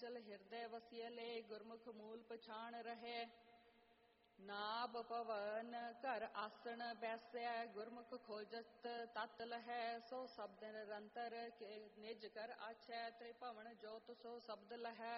ਨਿਚਲ ਹਿਰਦੈ ਵਸਿਐਲੇ ਗੁਰਮੁਖ ਮੂਲ ਪਛਾਣ ਰਹੇ। ਨਾਭ ਪਵਨ ਘਰ ਆਸਣ ਬੈਸੈ ਗੁਰਮੁਖ ਖੋਜਤ ਤਤ ਲਹੈ। ਸੋ ਸ਼ਬਦ ਨਿਰੰਤਰ ਨਿਜ ਕਰ ਆਛੈ ਤ੍ਰਿਭਵਨ ਜੋਤ ਸੋ ਸ਼ਬਦ ਲਹੈ।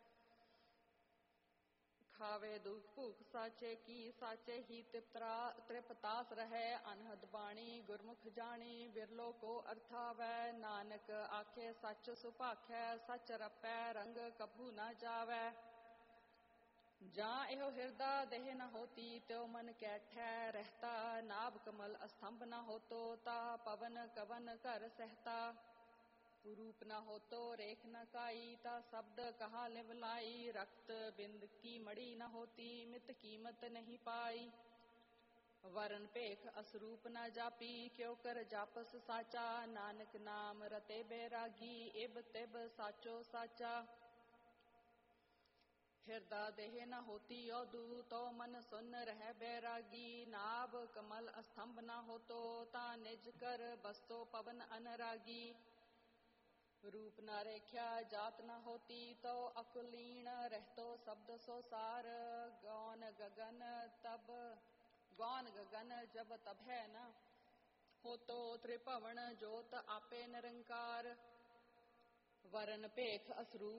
ਖਾਵੇ ਦੁਖ ਭੂਖ ਸਾਚੇ ਕੀ ਸਾਚੇ ਹੀ ਤ੍ਰਿਪਤਾਸ ਰਹੈ। ਅਨਹਦ ਬਾਣੀ ਗੁਰਮੁਖ ਜਾਣੀ ਬਿਰਲੋ ਕੋ ਅਰਥਾਵੈ। ਨਾਨਕ ਆਖੇ ਸੱਚ ਸੁਭਾਖੈ ਸੱਚ ਰਪੈ ਰੰਗ ਕਭੂ ਨਾ ਜਾਵੈ। ਜਾਂ ਇਹੋ ਹਿਰਦਾ ਦੇਹ ਨ ਹੋਤੀ ਤਿਉ ਮਨ ਕੈਠੈ ਰਹਿਤਾ। ਨਾਭ ਕਮਲ ਅਸਤੰਭ ਨ ਹੋਤੋ ਤਾ ਪਵਨ ਕਵਨ ਘਰ ਸਹਿਤਾ। ਰੂਪ ਨ ਹੋਤੋ ਰੇਖ ਨ ਕਾਈ ਤਾ ਸ਼ਬਦ ਕਹਾ ਲਿਵ ਲਾਈ। ਰਕਤ ਬਿੰਦ ਕੀ ਮੜੀ ਨ ਹੋਤੀ ਮਿਤ ਕੀਮਤ ਨਹੀਂ ਪਾਈ। ਵਰਨ ਭੇਖ ਅਸਰੂਪ ਨ ਜਾਪੀ ਕਿਉ ਕਰ ਜਾਪਸ ਸਾਚਾ। ਨਾਨਕ ਨਾਮ ਰਤੇ ਬੈਰਾਗੀ ਇਬ ਤਿਬ ਸਾਚੋ ਸਾਚਾ। ਹਿਰਦਾ ਦੇਹ ਨ ਹੋਤੀ ਔਦੂ ਤੋ ਮਨ ਸੁਨ ਰਹਿ ਬੈਰਾਗੀ। ਨਾਭ ਕਮਲ ਅਸਤੰਭ ਨ ਹੋਤੋ ਤਾ ਨਿਜ ਕਰ ਬਸਤੋ ਪਵਨ ਅਨਰਾਗੀ। ਰੂਪ ਨ ਰੇਖਿਆ ਜਾਤ ਨ ਹੋਤੀ ਤੋ ਅਕੁਲੀਣ ਰਹਿਤੋ ਸ਼ਬਦ ਸੋ ਸਾਰ। ਗੌਨ ਗਗਨ ਜਬ ਤਭੈ ਨ ਹੋਤੋ ਤ੍ਰਿਭਵਨ ਜੋਤ ਆਪੇ ਨਿਰੰਕਾਰ। ਵਰਨ ਭੇਖ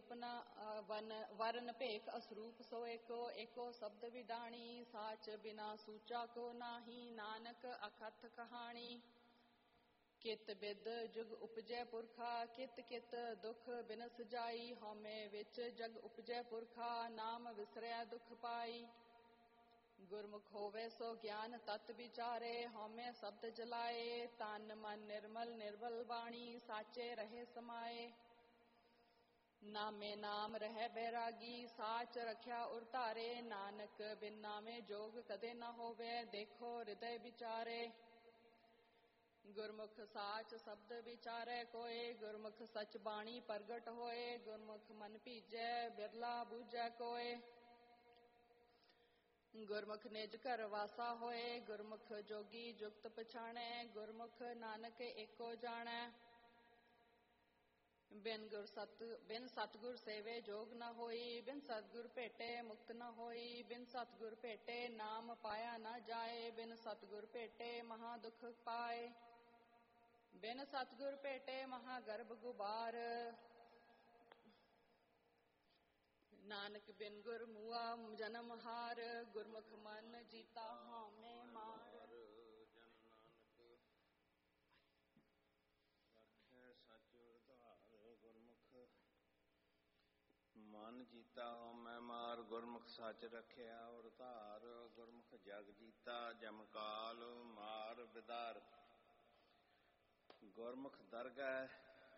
ਅਸਰੂਪ ਸੋ ਏਕੋ ਏਕੋ ਸ਼ਬਦ ਵਿਡਾਣੀ। ਸਾਚ ਬਿਨਾ ਸੂਚਾ ਕੋ ਨਾਹੀ ਨਾਨਕ ਅਕਥ ਕਹਾਣੀ। ਕਿਤ ਬਿਦ ਜੁਗ ਉਪਜੈ ਪੁਰਖਾ ਕਿਤ ਕਿਤ ਦੁਖ ਬਿਨਸ ਜਾਈ। ਹਉਮੈ ਵਿੱਚ ਜਗ ਉਪਜੈ ਪੁਰਖਾ ਨਾਮ ਵਿਸਰੈ ਦੁਖ ਪਾਈ। ਗੁਰਮੁਖ ਹੋਵੇ ਸੋ ਗਿਆਨ ਤਤ ਵਿਚਾਰੇ ਹਉਮੈ ਸ਼ਬਦ ਜਲਾਏ। ਤਨ ਮਨ ਨਿਰਮਲ ਨਿਰਬਲ ਬਾਣੀ ਸਾਚੇ ਰਹੇ ਸਮਾਏ। ਨਾਮੇ ਨਾਮ ਰਹਿ ਬੈਰਾਗੀ ਸਾਚ ਰਖਿਆ ਉਰ ਧਾਰੇ। ਨਾਨਕ ਬਿਨ ਨਾਮੇ ਜੋਗ ਕਦੇ ਨ ਹੋਵੇ ਦੇਖੋ ਹਿਰਦੈ ਵਿਚਾਰੇ। ਗੁਰਮੁਖ ਸਾਚ ਸ਼ਬਦ ਵਿਚਾਰੈ ਕੋਇ ਗੁਰਮੁਖ ਸਚ ਬਾਣੀ ਪ੍ਰਗਟ ਹੋਏ। ਗੁਰਮੁਖ ਮਨ ਭੀਜੈ ਬਿਰਲਾ ਬੂਝੈ ਕੋਇ। ਗੁਰਮੁਖ ਨਿਜ ਘਰ ਵਾਸਾ ਹੋਏ ਗੁਰਮੁਖ ਜੋਗੀ ਜੁਗਤ ਪਛਾਣੈ। ਗੁਰਮੁਖ ਨਾਨਕ ਏਕੋ ਜਾਣੈ। ਬਿਨ ਸਤਿਗੁਰ ਸੇਵੇ ਜੋਗ ਨ ਹੋਈ ਬਿਨ ਸਤਿਗੁਰ ਭੇਟੇ ਮੁਕਤ ਨ ਹੋਈ। ਬਿਨ ਸਤਿਗੁਰ ਭੇਟੇ ਨਾਮ ਪਾਇਆ ਨ ਜਾਏ ਬਿਨ ਸਤਿਗੁਰ ਭੇਟੇ ਮਹਾ ਦੁਖ ਪਾਏ। ਬਿਨ ਸਤਿਗੁਰ ਭੇਟੇ ਮਹਾ ਗਰਭ ਗੁਬਾਰ। ਨਾਨਕ ਬਿਨ ਗੁਰ ਮੂਆ ਜਨਮ ਹਾਰ। ਗੁਰਮੁਖ ਮਨ ਜੀਤਾ ਹਉਮੈ ਮਾਰ। ਸੱਚ ਉਰਧਾਰ ਗੁਰਮੁਖ ਮਨ ਜੀਤਾ ਹਉਮੈ ਮਾਰ। ਗੁਰਮੁਖ ਸੱਚ ਰਖਿਆ ਉਰ ਧਾਰ। ਗੁਰਮੁਖ ਜਗ ਜੀਤਾ ਜਮ ਕਾਲ ਮਾਰ ਬਿਦਾਰ। ਗੁਰਮੁਖ ਦਰਗਹਿ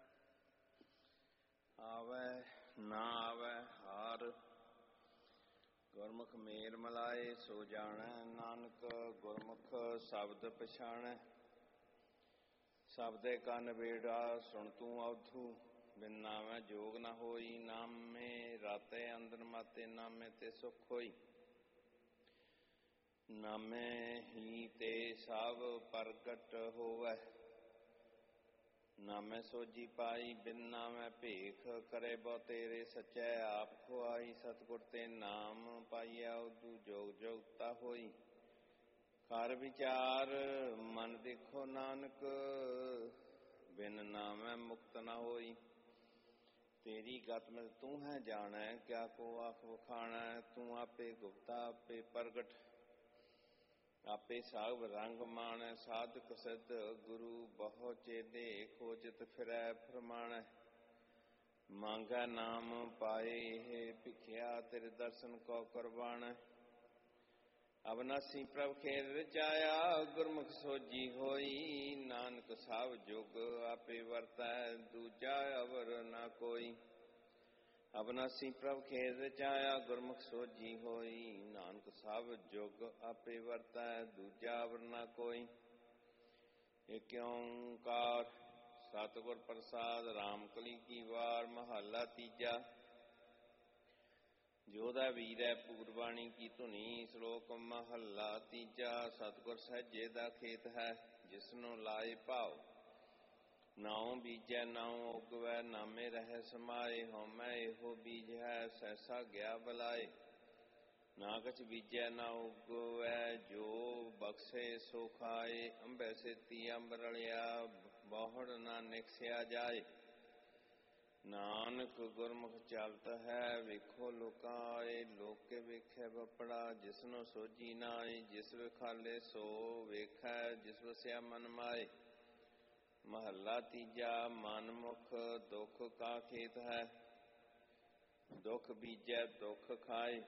ਆਵੈ ਨਾ ਆਵੈ ਹਾਰ। ਗੁਰਮੁਖ ਮੇਲ ਮਲਾਏ ਸੋ ਜਾਣੈ। ਨਾਨਕ ਗੁਰਮੁਖ ਸ਼ਬਦ ਪਛਾਣੈ। ਸ਼ਬਦੇ ਕਾ ਨਬੇੜਾ ਸੁਣ ਤੂੰ ਔਧੂ। ਬਿਨ ਨਾਮੈ ਜੋਗ ਨ ਹੋਈ ਨਾਮੇ ਰਾਤੇ ਅੰਦਰ ਮਾਤੇ। ਨਾਮੇ ਤੇ ਸੁਖ ਹੋਈ ਨਾਮੇ ਹੀ ਤੇ ਸਭ ਪ੍ਰਗਟ ਹੋਵੈ। ਨਾਮੈ ਸੋਜੀ ਪਾਈ ਬਿਨ ਨਾਮੈ ਭੇਖ ਕਰੇ ਬਹੁ ਤੇਰੇ। ਸਚੈ ਆਪ ਖੁਆਈ ਸਤਿਗੁਰ ਤੇ ਨਾਮ ਪਾਈਐ ਔਧੂ ਜੋਗ ਜੁਗਤਾ ਹੋਈ। ਕਰ ਵਿਚਾਰ ਮਨ ਦੇਖੋ ਨਾਨਕ ਬਿਨ ਨਾਮੈ ਮੁਕਤ ਨ ਹੋਈ। ਤੇਰੀ ਗਤ ਮਿਤ ਤੂੰ ਹੈ ਜਾਣੈ ਕਿਆ ਕੋ ਆਖ ਵਖਾਣੈ। ਤੂੰ ਆਪੇ ਗੁਪਤਾ ਆਪੇ ਪ੍ਰਗਟ ਆਪੇ ਸਾਗਬ ਰੰਗ ਮਾਣੈ। ਸਾਧਕ ਸਿੱਧ ਗੁਰੂ ਬਹੁ ਚੇਲੇ ਖੋਜਤ ਫਿਰੈ ਫਰਮਾਣੈ। ਮੰਗੈ ਨਾਮ ਪਾਏ ਇਹ ਭਿਖਿਆ ਤੇਰੇ ਦਰਸ਼ਨ ਕੋ ਕਰਵਾਣੈ। ਅਵਨਾਸੀ ਪ੍ਰਭ ਖੇਲ ਰਚਾਇਆ ਗੁਰਮੁਖ ਸੋਜੀ ਹੋਈ। ਨਾਨਕ ਸਭ ਜੁਗ ਆਪੇ ਵਰਤੈ ਦੂਜਾ ਅਵਰ ਨ ਕੋਈ। ਅਵਨਾਸੀ ਪ੍ਰਭ ਖੇਲ ਰਚਾਇਆ ਗੁਰਮੁਖ ਸੋਜੀ ਹੋਈ। ਨਾਨਕ ਸਭ ਜੁਗ ਆਪੇ ਵਰਤੈ ਦੂਜਾ ਅਵਰ ਨ ਕੋਈ। ਏਕ ਓੰਕਾਰ ਸਤਿਗੁਰ ਪ੍ਰਸਾਦ ਰਾਮ ਕਲੀ ਕੀ ਵਾਰ। ਮਹੱਲਾ ਤੀਜਾ। ਜੋਧਾ ਵੀਰੈ ਪੂਰਬਾਣੀ ਕੀ ਧੁਨੀ। ਸ਼ਲੋਕ ਮਹੱਲਾ ਤੀਜਾ। ਸਤਿਗੁਰ ਸਹਿਜੇ ਦਾ ਖੇਤ ਹੈ ਜਿਸਨੂੰ ਲਾਏ ਭਾਉ। ਨਾਉ ਬੀਜੈ ਨਾਉ ਉਗਵੈ, ਨਾਮੇ ਰਹਿ ਸਮਾਏ। ਹਉਮੈ ਇਹੋ ਬੀਜ ਹੈ, ਸੈਸਾ ਗਿਆ ਬਲਾਏ। ਨਾ ਕਛ ਬੀਜੈ ਨਾ ਉਗਵੈ, ਜੋ ਬਖਸ਼ੇ ਸੋ ਖਾਏ। ਅੰਬੈ ਸੇਤੀ ਅੰਬ ਰਲਿਆ, ਬਹੁੜ ਨਾ ਨਿਕਸਿਆ ਜਾਏ। ਨਾਨਕ ਗੁਰਮੁਖ ਚਲਤ ਹੈ, ਵੇਖੋ ਲੋਕਾਂ ਆਏ। ਲੋਕੇ ਵੇਖੈ ਬਪੜਾ, ਜਿਸਨੂੰ ਸੋਝੀ ਨਾ ਆਈ। ਜਿਸ ਵਿਖਾਲੇ ਸੋ ਵੇਖੈ, ਜਿਸ ਵਸਿਆ ਮਨ ਮਾਏ। ਮਹੱਲਾ ਤੀਜਾ। ਮਨ ਮੁਖ ਦੁਖ ਕਾ ਖੇਤ ਹੈ, ਦੁਖ ਬੀਜੈ ਦੁਖ ਖਾਏ।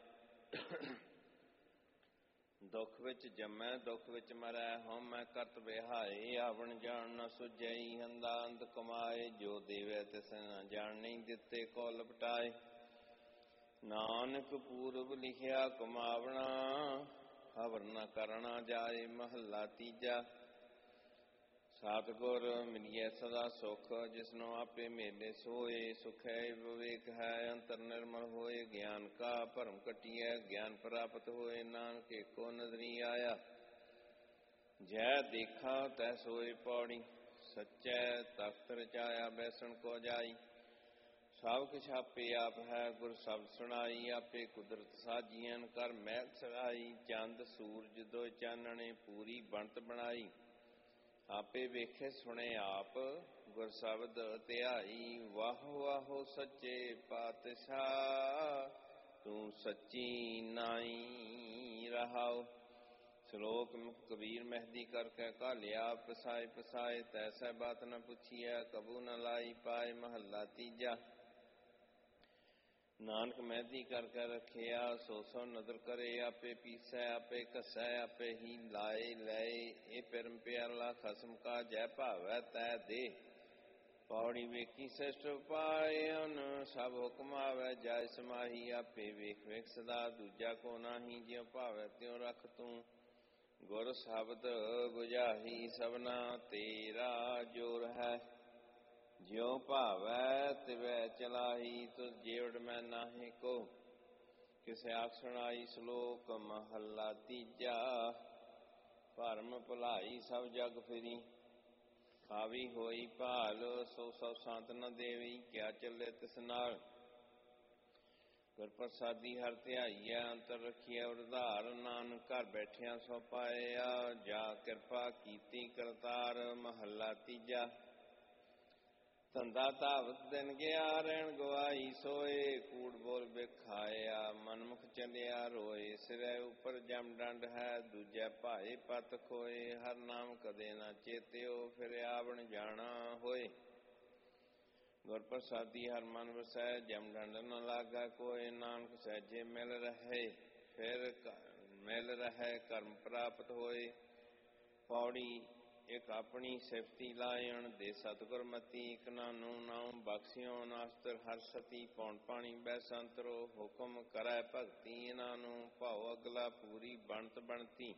ਦੁਖ ਵਿੱਚ ਜੰਮੈ ਦੁਖ ਵਿੱਚ ਮਰੈ, ਹਉਮੈ ਕਰਤ ਬਿਹਾਏ। ਆਵਣ ਜਾਣ ਨ ਸੁਝਈ, ਹੰਦਾ ਅੰਧ ਕਮਾਏ। ਜੋ ਦੇਵੈ ਤਿਸ ਨ ਜਾਣਨੀ, ਦਿੱਤੇ ਕੋ ਲਪਟਾਏ। ਨਾਨਕ ਪੂਰਬ ਲਿਖਿਆ ਕਮਾਵਣਾ, ਹਵਰ ਨ ਕਰਣਾ ਜਾਏ। ਮਹੱਲਾ ਤੀਜਾ। ਸਤਿਗੁਰ ਮਿਲਿਐ ਸਦਾ ਸੁਖ, ਜਿਸਨੂੰ ਆਪੇ ਮੇਲੇ ਸੋਏ। ਸੁਖੈ ਵਿਵੇਕ ਹੈ, ਅੰਤਰ ਨਿਰਮਲ ਹੋਏ। ਗਿਆਨ ਕਾ ਭਰਮ ਕਟਿਐ, ਗਿਆਨ ਪ੍ਰਾਪਤ ਹੋਏ। ਨਾਨਕ ਏਕੋ ਨਦਰੀ ਆਇਆ, ਜੈ ਦੇਖਾ ਤੈ ਸੋਏ। ਪੌੜੀ। ਸੱਚੈ ਤਖਤ ਰਚਾਇਆ, ਬੈਸਣ ਕੋ ਜਾਈ। ਸਭ ਕੁਛ ਆਪੇ ਆਪ ਹੈ, ਗੁਰ ਸ਼ਬਦ ਸੁਣਾਈ। ਆਪੇ ਕੁਦਰਤ ਸਾਜੀਐ, ਕਰ ਮਹਿਲ ਸਰਾਈ। ਚੰਦ ਸੂਰਜ ਦੋਇ ਚਾਨਣੇ, ਪੂਰੀ ਬਣਤ ਬਣਾਈ। ਆਪੇ ਵੇਖੇ ਸੁਣੇ ਆਪ, ਗੁਰ ਸ਼ਬਦ ਧਿਆਈ। ਵਾਹ ਵਾਹੋ ਸੱਚੇ ਪਾਤਸ਼ਾਹ, ਤੂੰ ਸੱਚੀ ਨਾਈ ਰਹਾਉ। ਸ਼ਲੋਕ ਮੁਖ ਕਬੀਰ ਮਹਿਦੀ ਕਰਕੇ ਘਾਲਿਆ, ਪਸਾਏ ਪਸਾਏ ਤੈਸੈ ਬਾਤ ਨ ਪੁੱਛੀਐ। ਕਬੂ ਨ ਲਾਈ ਪਾਏ। ਮਹੱਲਾ ਤੀਜਾ। ਨਾਨਕ ਮਹਿਦੀ ਕਰਕੇ ਰਖਿਆ, ਸੋ ਸੋ ਨਦਰ ਕਰੇ। ਆਪੇ ਪੀਸੈ ਆਪੇ ਘਸੈ, ਆਪੇ ਹੀ ਲਾਏ ਲਏ। ਇਹ ਪਰਮ ਪਿਆਲਾ ਖਸਮ ਕਾ, ਜੈ ਭਾਵੈ ਤੈ ਦੇ। ਪੌੜੀ। ਵੇਖੀ ਸ੍ਰਿਸ਼ਟ ਉਪਾਇਨ, ਸਭ ਹੁਕਮ ਆਵੈ ਜਾਇ ਸਮਾਹੀ। ਆਪੇ ਵੇਖ ਵੇਖ ਸਦਾ, ਦੂਜਾ ਕੋ ਨਾਹੀ। ਜਿਉ ਭਾਵੈ ਤਿਉ ਰਖ ਤੂੰ, ਗੁਰ ਸ਼ਬਦ ਬੁਝਾਹੀ। ਸਭਨਾ ਤੇਰਾ ਜੋਰ ਹੈ, ਜਿਉ ਭਾਵੈ ਤਿਵੈ ਚਲਾਹੀ। ਤੁਧ ਜੇਵੜ ਮੈਂ ਨਾਹੀ ਕੋ, ਕਿਸੇ ਆਖਣ ਆਈ। ਸ਼ਲੋਕ ਮਹੱਲਾ ਤੀਜਾ। ਭਰਮ ਭੁਲਾਈ ਸਭ ਜਗ ਫਿਰੀ, ਖਾਵੀ ਹੋਈ ਭਾਲ। ਸੋ ਸਭ ਸੰਤ ਨ ਦੇਵੀ, ਕਿਆ ਚੱਲੇ ਤਿਸ ਨਾਲ। ਗੁਰ ਪ੍ਰਸਾਦੀ ਹਰਿ ਧਿਆਈਐ, ਅੰਤਰ ਰਖੀਐ ਉਰਧਾਰ। ਨਾਨਕ ਘਰ ਬੈਠਿਆ ਸੋ ਪਾਇਆ, ਜਾ ਕਿਰਪਾ ਕੀਤੀ ਕਰਤਾਰ। ਮਹੱਲਾ ਤੀਜਾ। ਧੰਦਾ ਧਾਵਤ ਦਿਨ ਗਿਆ, ਰਹਿਣ ਗਵਾਈ ਸੋਏ। ਕੂੜ ਬੋਲ ਬਿਖਾਇਆ, ਮਨਮੁਖ ਚੱਲਿਆ ਰੋਏ। ਸਿਰੈ ਉਪਰ ਜਮ ਡੰਡ ਹੈ, ਦੂਜੈ ਭਾਏ ਪਤ ਖੋਏ। ਹਰ ਨਾਮ ਕਦੇ ਨਾ ਚੇਤਿਓ, ਫਿਰ ਆਵਣ ਜਾਣਾ ਹੋਏ। ਗੁਰ ਪ੍ਰਸਾਦੀ ਹਰ ਮਨ ਵਸੈ, ਜਮ ਡੰਡ ਨ ਲਾਗਾ ਕੋਏ। ਨਾਨਕ ਸਹਿਜੇ ਮਿਲ ਰਹੇ, ਫਿਰ ਮਿਲ ਰਹੇ ਕਰਮ ਪ੍ਰਾਪਤ ਹੋਏ। ਪੌੜੀ। ਇਕ ਆਪਣੀ ਸਿਫਤੀ ਲਾਇਣ, ਦੇ ਸਤਿਗੁਰ ਮਤੀ। ਇਕ ਨਾਨੂ ਨਾਉ ਬਖਸ਼ਿਓ, ਨਾਸਤਰ ਹਰ ਸਤੀ। ਪੌਣ ਪਾਣੀ ਬੈ ਸੰਤਰੋ, ਹੁਕਮ ਕਰੈ ਭਗਤੀ। ਇਹਨਾਂ ਨੂੰ ਭਾਉ ਅਗਲਾ, ਪੂਰੀ ਬਣਤ ਬਣਤੀ।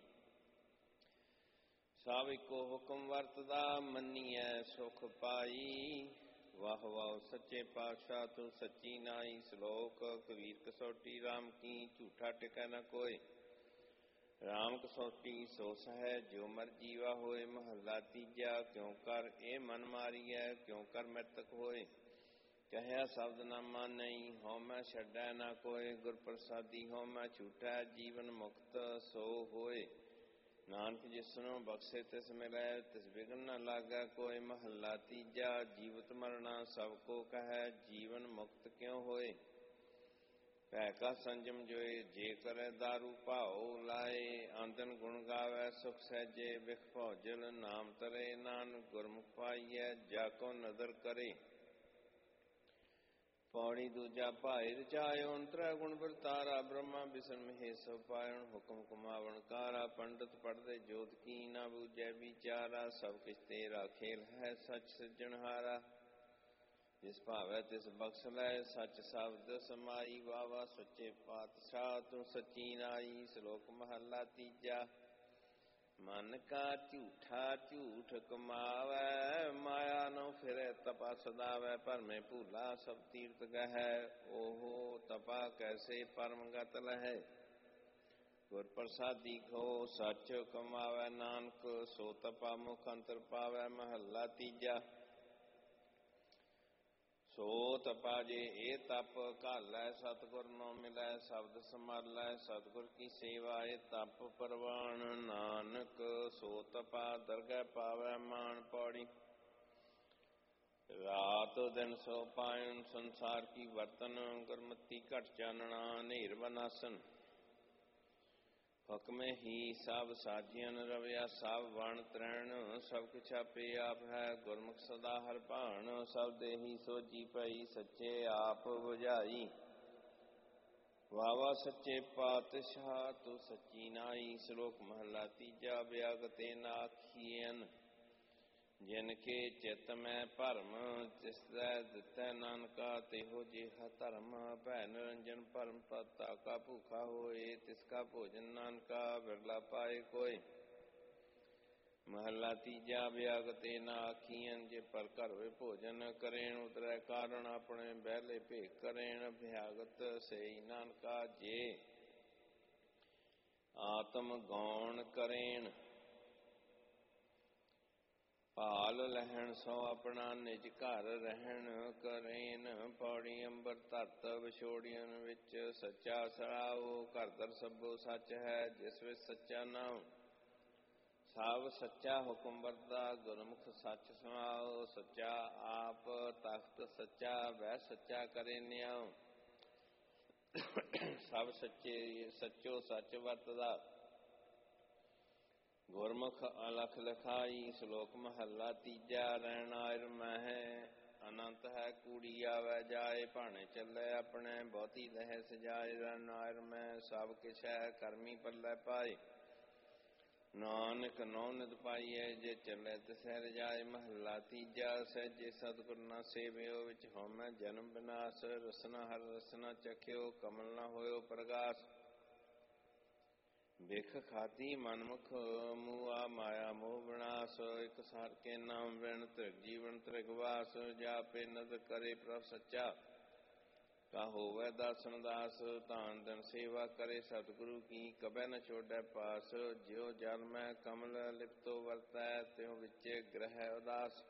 ਸਭ ਇੱਕੋ ਹੁਕਮ ਵਰਤਦਾ, ਮੰਨੀਐ ਸੁਖ ਪਾਈ। ਵਾਹ ਵਾਹ ਸੱਚੇ ਪਾਤਸ਼ਾਹ, ਤੂੰ ਸੱਚੀ ਨਾਈ। ਸ਼ਲੋਕ ਕਬੀਰ ਕਸੌਟੀ ਰਾਮ ਕੀ, ਝੂਠਾ ਟਿਕੈ ਨ ਕੋਇ। ਰਾਮ ਕਸੌਟੀ ਸੋ ਸਹੈ, ਜੋ ਮਰ ਜੀਵਾ ਹੋਏ। ਮਹੱਲਾ ਤੀਜਾ। ਕਿਉ ਕਰ ਇਹ ਮਨ ਮਾਰੀਐ, ਕਿਉ ਕਰ ਮ੍ਰਿਤਕ ਹੋਏ। ਕਹਿਆ ਸ਼ਬਦ ਨ ਮਾਨਈ, ਹਉਮੈ ਛੱਡੈ ਨ ਕੋਇ। ਗੁਰ ਪ੍ਰਸਾਦੀ ਹਉਮੈ ਛੂਟੈ, ਜੀਵਨ ਮੁਕਤ ਸੋ ਹੋਏ। ਨਾਨਕ ਜਿਸਨੂੰ ਬਖਸ਼ੇ ਤਿਸ ਮਿਲੈ, ਤਿਸ ਬਿਘਨ ਨ ਲਾਗੈ ਕੋਇ। ਮਹੱਲਾ ਤੀਜਾ। ਜੀਵਤ ਮਰਣਾ ਸਭ ਕੋ ਕਹੈ, ਜੀਵਨ ਮੁਕਤ ਕਿਉ ਹੋਏ। ਭੈ ਕਾ ਸੰਜਮ ਜੋਏ, ਜੇ ਕਰੈ ਦਾਰੂ ਭਾਉ ਲਾਏ। ਆਂਦਨ ਗੁਣ ਗਾਵੈ ਸੁਖ ਸਹਿਜੇ, ਬਿਖ ਭੌਜਲ ਨਾਮ ਤਰੇ। ਨਾਨਕ ਗੁਰਮੁਖ ਪਾਈਐ, ਜਾ ਕੋ ਨਦਰ ਕਰੇ। ਪੌੜੀ ਦੂਜਾ। ਭਾਏ ਰਚਾਇਓ ਤ੍ਰੈ ਗੁਣ ਵਰਤਾਰਾ, ਬ੍ਰਹਮਾ ਵਿਸ਼ਨ ਮਹੇਸ਼ ਪਾਇਣ। ਹੁਕਮ ਕੁਮਾਵਣ ਕਾਰਾ, ਪੰਡਤ ਪੜ੍ਹਦੇ ਜੋਤ ਕੀ। ਨਾ ਬੂਝੈ ਵਿਚਾਰਾ, ਸਭ ਕਿਛ ਤੇਰਾ ਖੇਲ ਹੈ। ਸੱਚ ਸਿਰਜਣਹਾਰਾ, ਜਿਸ ਭਾਵੈ ਤਿਸ ਬਖਸ਼ ਲੈ। ਸੱਚ ਸ਼ਬਦ ਸਮਾਈ, ਵਾਹ ਵਾਹ ਸੱਚੇ ਪਾਤਸ਼ਾਹ, ਤੂੰ ਸੱਚੀ ਨਾਈ। ਸ਼ਲੋਕ ਮਹੱਲਾ ਤੀਜਾ। ਮਨ ਕਾ ਝੂਠਾ ਝੂਠ ਕਮਾਵੈ, ਮਾਇਆ ਨੋ ਫਿਰੈ ਤਪਾ ਸਦਾਵੈ। ਭਰਮੇ ਭੂਲਾ ਸਭ ਤੀਰਥ ਗਹੈ, ਓਹੋ ਤਪਾ ਕੈਸੇ ਪਰਮ ਗਤ ਲਹੈ। ਗੁਰ ਪ੍ਰਸਾਦੀ ਖੋ ਸੱਚ ਕਮਾਵੈ, ਨਾਨਕ ਸੋ ਤਪਾ ਮੁਖ ਅੰਤਰ ਪਾਵੈ। ਮਹੱਲਾ ਤੀਜਾ। ਸੋ ਤਪਾ ਜੇ ਇਹ ਤਪ ਘਾਲੈ ਸਤਿਗੁਰ ਨੋ ਮਿਲੈ ਸ਼ਬਦ ਸੰਭਾਲੈ ਸਤਿਗੁਰ ਕੀ ਸੇਵਾ ਇਹ ਤਪ ਪ੍ਰਵਾਨ ਨਾਨਕ ਸੋ ਤਪਾ ਦਰਗਹਿ ਪਾਵੈ ਮਾਨ ਪੌੜੀ ਰਾਤ ਦਿਨ ਸੋ ਪਾਇਨ ਸੰਸਾਰ ਕੀ ਵਰਤਨ ਗੁਰਮਤੀ ਘਟ ਚਾਨਣਾ ਹਨੇਰ ਬਨਾਸਨ ਹੁਕਮੇ ਹੀ ਸਭ ਸਾਜੀਅਨ ਰਵਿਆ ਸਭ ਵਣ ਤਰੈਣ ਸਭ ਕੁਛ ਆਪੇ ਆਪ ਹੈ ਗੁਰਮੁਖ ਸਦਾ ਹਰ ਭਾਣ ਸਭ ਦੇਹੀ ਸੋਜੀ ਪਈ ਸੱਚੇ ਆਪ ਬੁਝਾਈ ਵਾਵਾ ਸੱਚੇ ਪਾਤਸ਼ਾਹ ਤੂੰ ਸੱਚੀ ਨਾਈ ਸ਼ਲੋਕ ਮਹਲਾ ਤੀਜਾ ਵਿਆਗਤੇ ਨਾ ਆਖੀਐਨ ਜਿਨ ਕੇ ਚਿਤ ਮੈਂ ਭਰਮ ਤਿਸੈ ਦਿੱਤੈ ਨਾਨਕਾ ਤੇਹੋ ਜਿਹਾ ਧਰਮ ਭੈ ਨਿਰੰਜਨ ਭਰਮ ਪਤਾ ਕਾ ਭੂਖਾ ਹੋਏ ਤਿਸ ਕਾ ਭੋਜਨ ਨਾਨਕਾ ਬਿਰਲਾ ਪਾਏ ਕੋਇ ਮਹਲਾ ਤੀਜਾ ਵਿਆਗਤੇ ਨਾ ਆਖੀਐਨ ਜੇ ਪਰ ਘਰ ਹੋਏ ਭੋਜਨ ਕਰੇਣ ਉਤਰੈ ਕਾਰਨ ਆਪਣੇ ਬਹਿਲੇ ਭੇਖ ਕਰੇਣ ਵਿਆਗਤ ਸਈ ਨਾਨਕਾ ਜੇ ਆਤਮ ਗੌਣ ਕਰੇਣ ਭਾਲ ਲਹਿਣ ਸੋ ਆਪਣਾ ਨਿਜ ਘਰ ਰਹਿਣ ਕਰੇਨ ਪੌੜੀ ਅੰਬਰ ਧਰਤ ਵਿਛੋੜੀਆਂ ਵਿੱਚ ਸੱਚਾ ਸਰਾਓ ਘਰ ਦਰ ਸਭੋ ਸੱਚ ਹੈ ਜਿਸ ਵਿੱਚ ਸੱਚਾ ਨਾਮ ਸਭ ਸੱਚਾ ਹੁਕਮ ਵਰਦਾ ਗੁਰਮੁਖ ਸੱਚ ਸਮਾਓ ਸੱਚਾ ਆਪ ਤਖਤ ਸੱਚਾ ਵੈ ਸੱਚਾ ਕਰੇ ਨਿਆਉ ਸਭ ਸੱਚੇ ਸੱਚੋ ਸੱਚ ਵਰਤਦਾ ਗੁਰਮੁਖ ਅਲਖ ਲਿਖਾਈ ਸ਼ਲੋਕ ਮਹੱਲਾ ਤੀਜਾ ਰਹਿਣ ਆਇਰ ਮਹਿ ਅਨੰਤ ਹੈ ਕੂੜੀ ਆਵੈ ਜਾਏ ਭਾਣੇ ਚੱਲੇ ਆਪਣੇ ਬਹੁਤੀ ਲਹਿ ਸਜਾਏ ਰਹਿਣ ਆਇਰ ਮਹਿ ਸਭ ਕਿਛ ਹੈ ਕਰਮੀ ਪੱਲੇ ਪਾਏ ਨਾਨਕ ਨੌ ਨਿਤ ਪਾਈਐ ਜੇ ਚੱਲੇ ਤਿਸੈ ਰਜਾਏ ਮਹੱਲਾ ਤੀਜਾ ਸਹਿਜੇ ਸਤਿਗੁਰ ਨਾ ਸੇਵਿਓ ਵਿੱਚ ਹਉਮੈ ਜਨਮ ਵਿਨਾਸ਼ ਰਸਨਾ ਹਰ ਰਸਨਾ ਚਖਿਓ ਕਮਲ ਨਾ ਹੋਇਓ ਪ੍ਰਗਾਸ ਬਿਖ ਖਾਦੀ ਮਨਮੁਖ ਮੂਆ ਮਾਇਆ ਮੋਹ ਵਿਨਾਸ਼ ਇਕ ਸਾਰ ਕੇ ਨਾਮ ਵਿਣ ਤ੍ਰਿਗ ਜੀਵਨ ਤ੍ਰਿਗਵਾਸ ਜਾਪੇ ਨਦਰ ਕਰੇ ਪ੍ਰਭ ਸੱਚਾ ਕਾ ਹੋਵੈ ਦਾਸਨ ਦਾਸ ਧਾਨ ਦਿਨ ਸੇਵਾ ਕਰੇ ਸਤਿਗੁਰੂ ਕੀ ਕਬੈ ਨ ਛੋੜੈ ਪਾਸ ਜਿਉ ਜਲ ਮੈਂ ਕਮਲ ਲਿਪਤੋ ਵਰਤੈ ਤਿਉ ਵਿਚੇ ਗ੍ਰਹਿ ਉਦਾਸ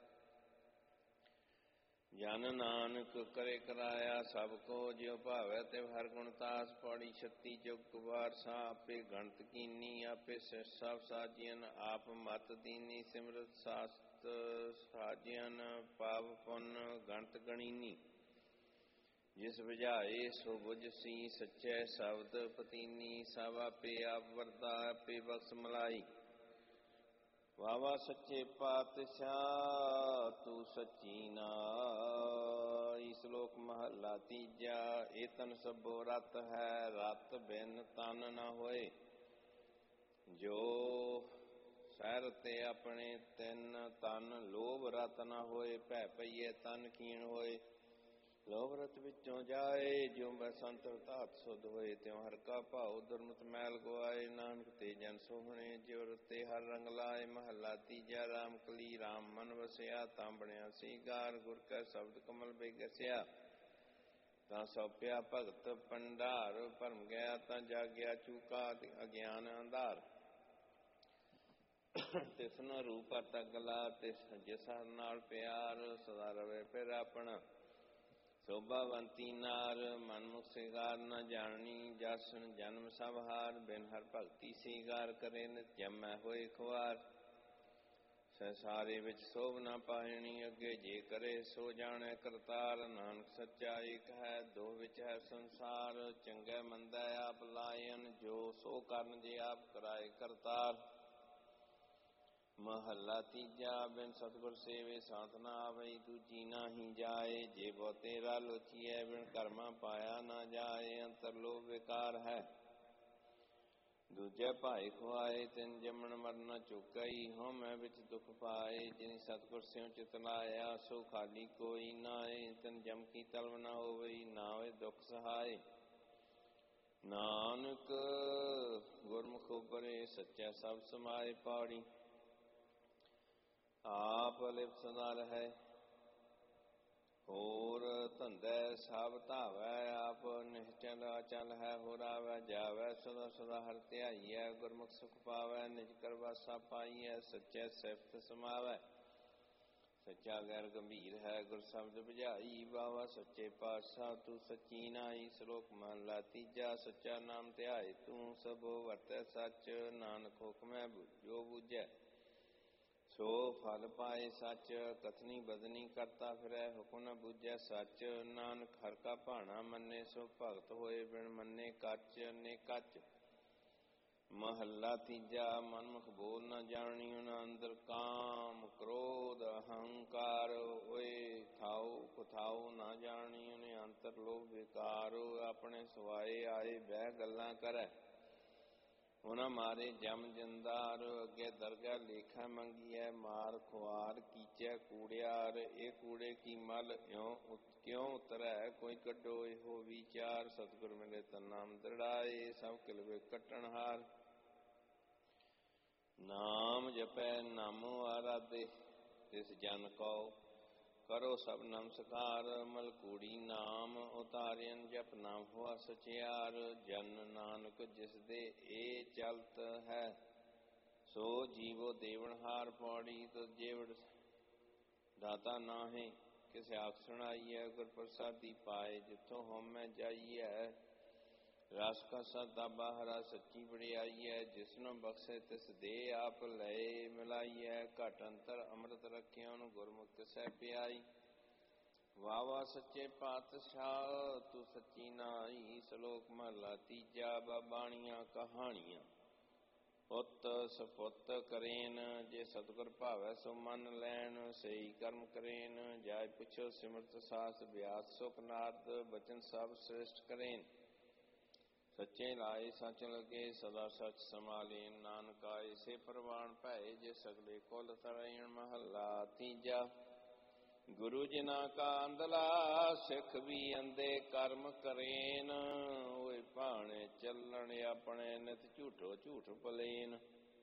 ਜਨ ਨਾਨਕ ਕਰੇ ਕਰਾਇਆ ਸਭ ਕੋ ਜਿਉ ਭਾਵੈ ਤਿਵ ਹਰ ਗੁਣ ਤਾਸ ਪੌੜੀ 36 ਜੁਗ ਵਾਰ ਸਾ ਆਪੇ ਗਣਤ ਕੀਨੀ ਆਪੇ ਸਭ ਸਾਜੀਅਨ ਆਪ ਮਤ ਦੀਨੀ ਸਿਮਰਤ ਸਾਸਤ ਸਾਜੀਅਨ ਪਾਪ ਪੁੰਨ ਗਣਤ ਗਣੀਨੀ ਜਿਸ ਬੁਝਾਏ ਸੋ ਬੁਝਸੀ ਸੱਚੇ ਸ਼ਬਦ ਪਤੀਨੀ ਸਭ ਆਪੇ ਆਪ ਵਰਦਾ ਆਪੇ ਬਖਸ਼ ਮਲਾਈ ਵਾਵਾ ਸੱਚੇ ਪਾਤਸ਼ਾਹ ਤੂੰ ਸੱਚੀ ਨਾਈ ਸ਼ਲੋਕ ਮਹੱਲਾ ਤੀਜਾ ਇਹ ਤਨ ਸਭੋ ਰਤ ਹੈ ਰਤ ਬਿਨ ਤਨ ਨ ਹੋਏ ਜੋ ਸਹਿਰ ਤੇ ਆਪਣੇ ਤਿੰਨ ਤਨ ਲੋਭ ਰਤ ਨ ਹੋਏ ਭੈ ਪਈਏ ਤਨ ਕੀਣ ਹੋਏ ਲੋਭ ਰਤ ਵਿੱਚੋਂ ਜਾਏ ਜਿਉ ਬਸੰਤ ਧਾਤ ਸੁਧ ਹੋਏ ਤਿਉ ਹਰ ਕਾ ਭਾਉ ਦੁਰਮਤ ਮੈਲ ਗਵਾਏ ਨਾਨਕ ਤੇ ਜਨ ਸੋਹਣੇ ਜਿਉ ਰਤੇ ਹਰ ਰੰਗ ਲਾਏ ਮਹੱਲਾ ਤੀਜਾ ਰਾਮ ਕਲੀ ਰਾਮ ਮਨ ਵਸਿਆ ਤਾਂ ਬਣਿਆ ਸੀਗਾਰ ਗੁਰ ਕੈ ਸ਼ਬਦ ਕਮਲ ਬੇਗਸਿਆ ਤਾਂ ਸੌਪਿਆ ਭਗਤ ਭੰਡਾਰ ਭਰਮ ਗਿਆ ਤਾਂ ਜਾਗਿਆ ਚੂਕਾ ਅਗਿਆਨ ਅੰਧਾਰ ਤਿਸ ਨ ਰੂਪ ਅਤਗਲਾ ਤਿਸ ਜਿਸ ਹਰ ਨਾਲ ਪਿਆਰ ਸਦਾ ਰਵੇ ਫਿਰ ਆਪਣਾ ਸੋਭਾਵੰਤੀ ਨਾਰ ਮਨਮੁਖ ਸਿਗਾਰ ਨ ਜਾਣੀ ਜਸਨ ਜਨਮ ਸਭ ਹਾਰ ਬਿਨ ਹਰ ਭਗਤੀ ਸਿਗਾਰ ਕਰੇ ਨਿਤ ਜਮੈ ਹੋਏ ਖੁਆਰ ਸੰਸਾਰੇ ਵਿੱਚ ਸੋਭ ਨਾ ਪਾਇਣੀ ਅੱਗੇ ਜੇ ਕਰੇ ਸੋ ਜਾਣੈ ਕਰਤਾਰ ਨਾਨਕ ਸੱਚਾ ਏਕ ਹੈ ਦੋ ਵਿੱਚ ਹੈ ਸੰਸਾਰ ਚੰਗਾ ਮੰਦਾ ਆਪ ਲਾਇਨ ਜੋ ਸੋ ਕਰਨ ਜੇ ਆਪ ਕਰਾਏ ਕਰਤਾਰ ਮਹੱਲਾ ਤੀਜਾ ਬਿਨ ਸਤਿਗੁਰ ਸੇਵੇ ਸਾਥ ਨਾ ਆਵਈ ਦੂਜੀ ਨਾਹੀ ਜਾਏ ਜੇ ਬਹੁ ਤੇਰਾ ਲੋਚੀਐ ਬਿਨ ਕਰਮਾ ਪਾਇਆ ਨਾ ਜਾਏ ਅੰਤਰ ਲੋਭ ਵਿਕਾਰ ਹੈ ਦੂਜੇ ਭਾਈ ਖੁਆਏ ਤਿਨ ਜੰਮਣ ਮਰਨ ਚੁਕਈ ਹਉਮੈ ਵਿੱਚ ਦੁਖ ਪਾਏ ਜਿਨੀ ਸਤਿਗੁਰ ਸਿਉ ਚਿਤ ਲਾਇਆ ਸੋ ਖਾਲੀ ਕੋਈ ਨਾਏ ਤਿਨ ਜਮ ਕੀ ਤਲਵ ਨਾ ਹੋਵਈ ਨਾ ਹੋਏ ਦੁਖ ਸਹਾਏ ਨਾਨਕ ਗੁਰਮੁਖ ਉਪਰੇ ਸੱਚਾ ਸਭ ਸਮਾਏ ਪੌੜੀ ਆਪ ਲਿਪਤ ਸਦਾ ਰਹੈ ਹੋਰ ਧੰਦੇ ਸਭ ਧਾਵੈ ਆਪ ਨਿਸ਼ਚਲ ਅਚਲ ਹੈ ਹੋਰ ਆਵੈ ਜਾਵੈ ਸਦਾ ਸਦਾ ਹਰਿ ਧਿਆਈਐ ਗੁਰਮੁਖ ਸੁਖ ਪਾਵੈ ਨਿਜ ਕਰ ਵਾਸਾ ਪਾਈਐ ਸੱਚੇ ਸਿਫਤ ਸਮਾਵੈ ਸੱਚਾ ਗੈਰ ਗੰਭੀਰ ਹੈ ਗੁਰ ਸ਼ਬਦ ਬੁਝਾਈ। ਵਾਵਾ ਸੱਚੇ ਪਾਤਸ਼ਾਹ ਤੂੰ ਸੱਚੀ ਨਾਈ। ਸ਼ਲੋਕ ਮਹਲਾ ਤੀਜਾ। ਸੱਚਾ ਨਾਮ ਧਿਆਏ ਤੂੰ ਸਭੋ ਵਰਤੈ ਸੱਚ। ਨਾਨਕ ਹੁਕਮੈ ਜੋ ਬੁਝੈ ਸੋ ਫਲ ਪਾਏ ਸੱਚ। ਕਥਨੀ ਬਦਨੀ ਕਰਤਾ ਫਿਰੈ ਹੁਕਮ ਨ ਬੁਝੈ ਸੱਚ। ਨਾਨਕ ਹਰਿ ਕਾ ਭਾਣਾ ਮੰਨੇ ਸੋ ਭਗਤ ਹੋਏ ਬਿਨ ਮੰਨੇ ਕੱਚ। ਨੇ ਕੱਚ ਮਹੱਲਾ ਤੀਜਾ। ਮਨਮੁਖ ਬੋਲ ਨ ਜਾਣੀਓ ਨ ਅੰਦਰ ਕਾਮ ਕ੍ਰੋਧ ਅਹੰਕਾਰ ਹੋਏ। ਥਾਉ ਕੁਥਾਉ ਨਾ ਜਾਣੀਓ ਨੇ ਅੰਤਰ ਲੋਭ ਵਿਕਾਰ। ਆਪਣੇ ਸਵਾਏ ਆਏ ਬਹਿ ਗੱਲਾਂ ਕਰੈ ਉਹਨਾਂ ਮਾਰੇ ਜਮ ਜੰਦਾਰ। ਅੱਗੇ ਦਰਗਾਹ ਲੇਖਾ ਮੰਗੀਐ ਮਾਰ ਖੁਆਰ ਕੀਚੈ ਕੂੜਿਆਰ। ਇਹ ਕੂੜੇ ਕੀ ਮਲ ਕਿਉਂ ਉਤਰੈ ਕੋਈ ਕੱਢੋ ਇਹੋ ਵਿਚਾਰ। ਸਤਿਗੁਰ ਮਿਲੇ ਤਾਂ ਨਾਮ ਦ੍ਰਿੜਾਏ ਸਭ ਕਿਲਵੇ ਕੱਟਣ ਹਾਰ। ਨਾਮ ਜਪੈ ਨਾਮੋ ਆਰਾਧੇ ਤਿਸ ਜਨ ਕਉ ਕਰੋ ਸਭ ਨਮਸਕਾਰ। ਮਲਕੂੜੀ ਨਾਮ ਉਤਾਰਿਅਨ ਜਪ ਨਾਮ ਹੋਆ ਸਚਿਆਰ। ਜਨ ਨਾਨਕ ਜਿਸ ਦੇ ਇਹ ਚਲਤ ਹੈ ਸੋ ਜੀਵੋ ਦੇਵਨਹਾਰ। ਪੌੜੀ ਤੋ ਜੇਵੜ ਦਾਤਾ ਨਾਹੀਂ ਕਿਸੇ ਆਖ ਸੁਣਾਈਐ। ਗੁਰ ਪ੍ਰਸਾਦੀ ਪਾਏ ਜਿੱਥੋਂ ਹਉਮੈ ਜਾਈਐ। ਰਸ ਕਾ ਸਦਾ ਬਾਹਰਾ ਸੱਚੀ ਵਡਿਆਈਐ। ਜਿਸਨੂੰ ਬਖਸ਼ੇ ਤਿਸ ਦੇ ਆਪ ਲਏ ਮਿਲਾਈਐ। ਘਟ ਅੰਤਰ ਅੰਮ੍ਰਿਤ ਰਖਿਓਨ ਗੁਰਮੁਖ ਸਹਿ ਪਿਆਈ। ਵਾਵਾ ਸੱਚੇ ਪਾਤਸ਼ਾਹ ਤੂੰ ਸੱਚੀ ਨਾਈ। ਸ਼ਲੋਕ ਮਹਲਾ ਤੀਜਾ। ਬਾਣੀਆਂ ਕਹਾਣੀਆਂ ਪੁੱਤ ਸਪੁੱਤ ਕਰੇਨ। ਜੇ ਸਤਿਗੁਰ ਭਾਵੈ ਸੋ ਮੰਨ ਲੈਣ ਸਈ ਕਰਮ ਕਰੇਨ। ਜਾਇ ਪੁੱਛੋ ਸਿਮਰਤ ਸਾਸ ਬਿਆਸ ਸੁਖ ਨਾਦ। ਬਚਨ ਸਭ ਸ੍ਰੇਸ਼ਟ ਕਰੇਨ ਸੱਚੇ ਲਾਏ ਸੱਚ ਲਗੇ ਸਦਾ ਸੱਚ ਸੰਭਾਲੇਨ। ਨਾਨਕ ਆਏ ਸੇ ਪ੍ਰਵਾਨ ਭਏ ਜੇ ਸਗਲੇ ਕੁਲ ਤਰੈਣ। ਮਹੱਲਾ ਤੀਜਾ। ਗੁਰੂ ਜਿਨ੍ਹਾਂ ਕਾ ਅੰਧਲਾ ਸਿੱਖ ਵੀ ਅੰਧੇ ਕਰਮ ਕਰੇਨ। ਹੋਏ ਭਾਣੇ ਚੱਲਣ ਆਪਣੇ ਨਿਤ ਝੂਠੋ ਝੂਠ ਪਲੇਨ।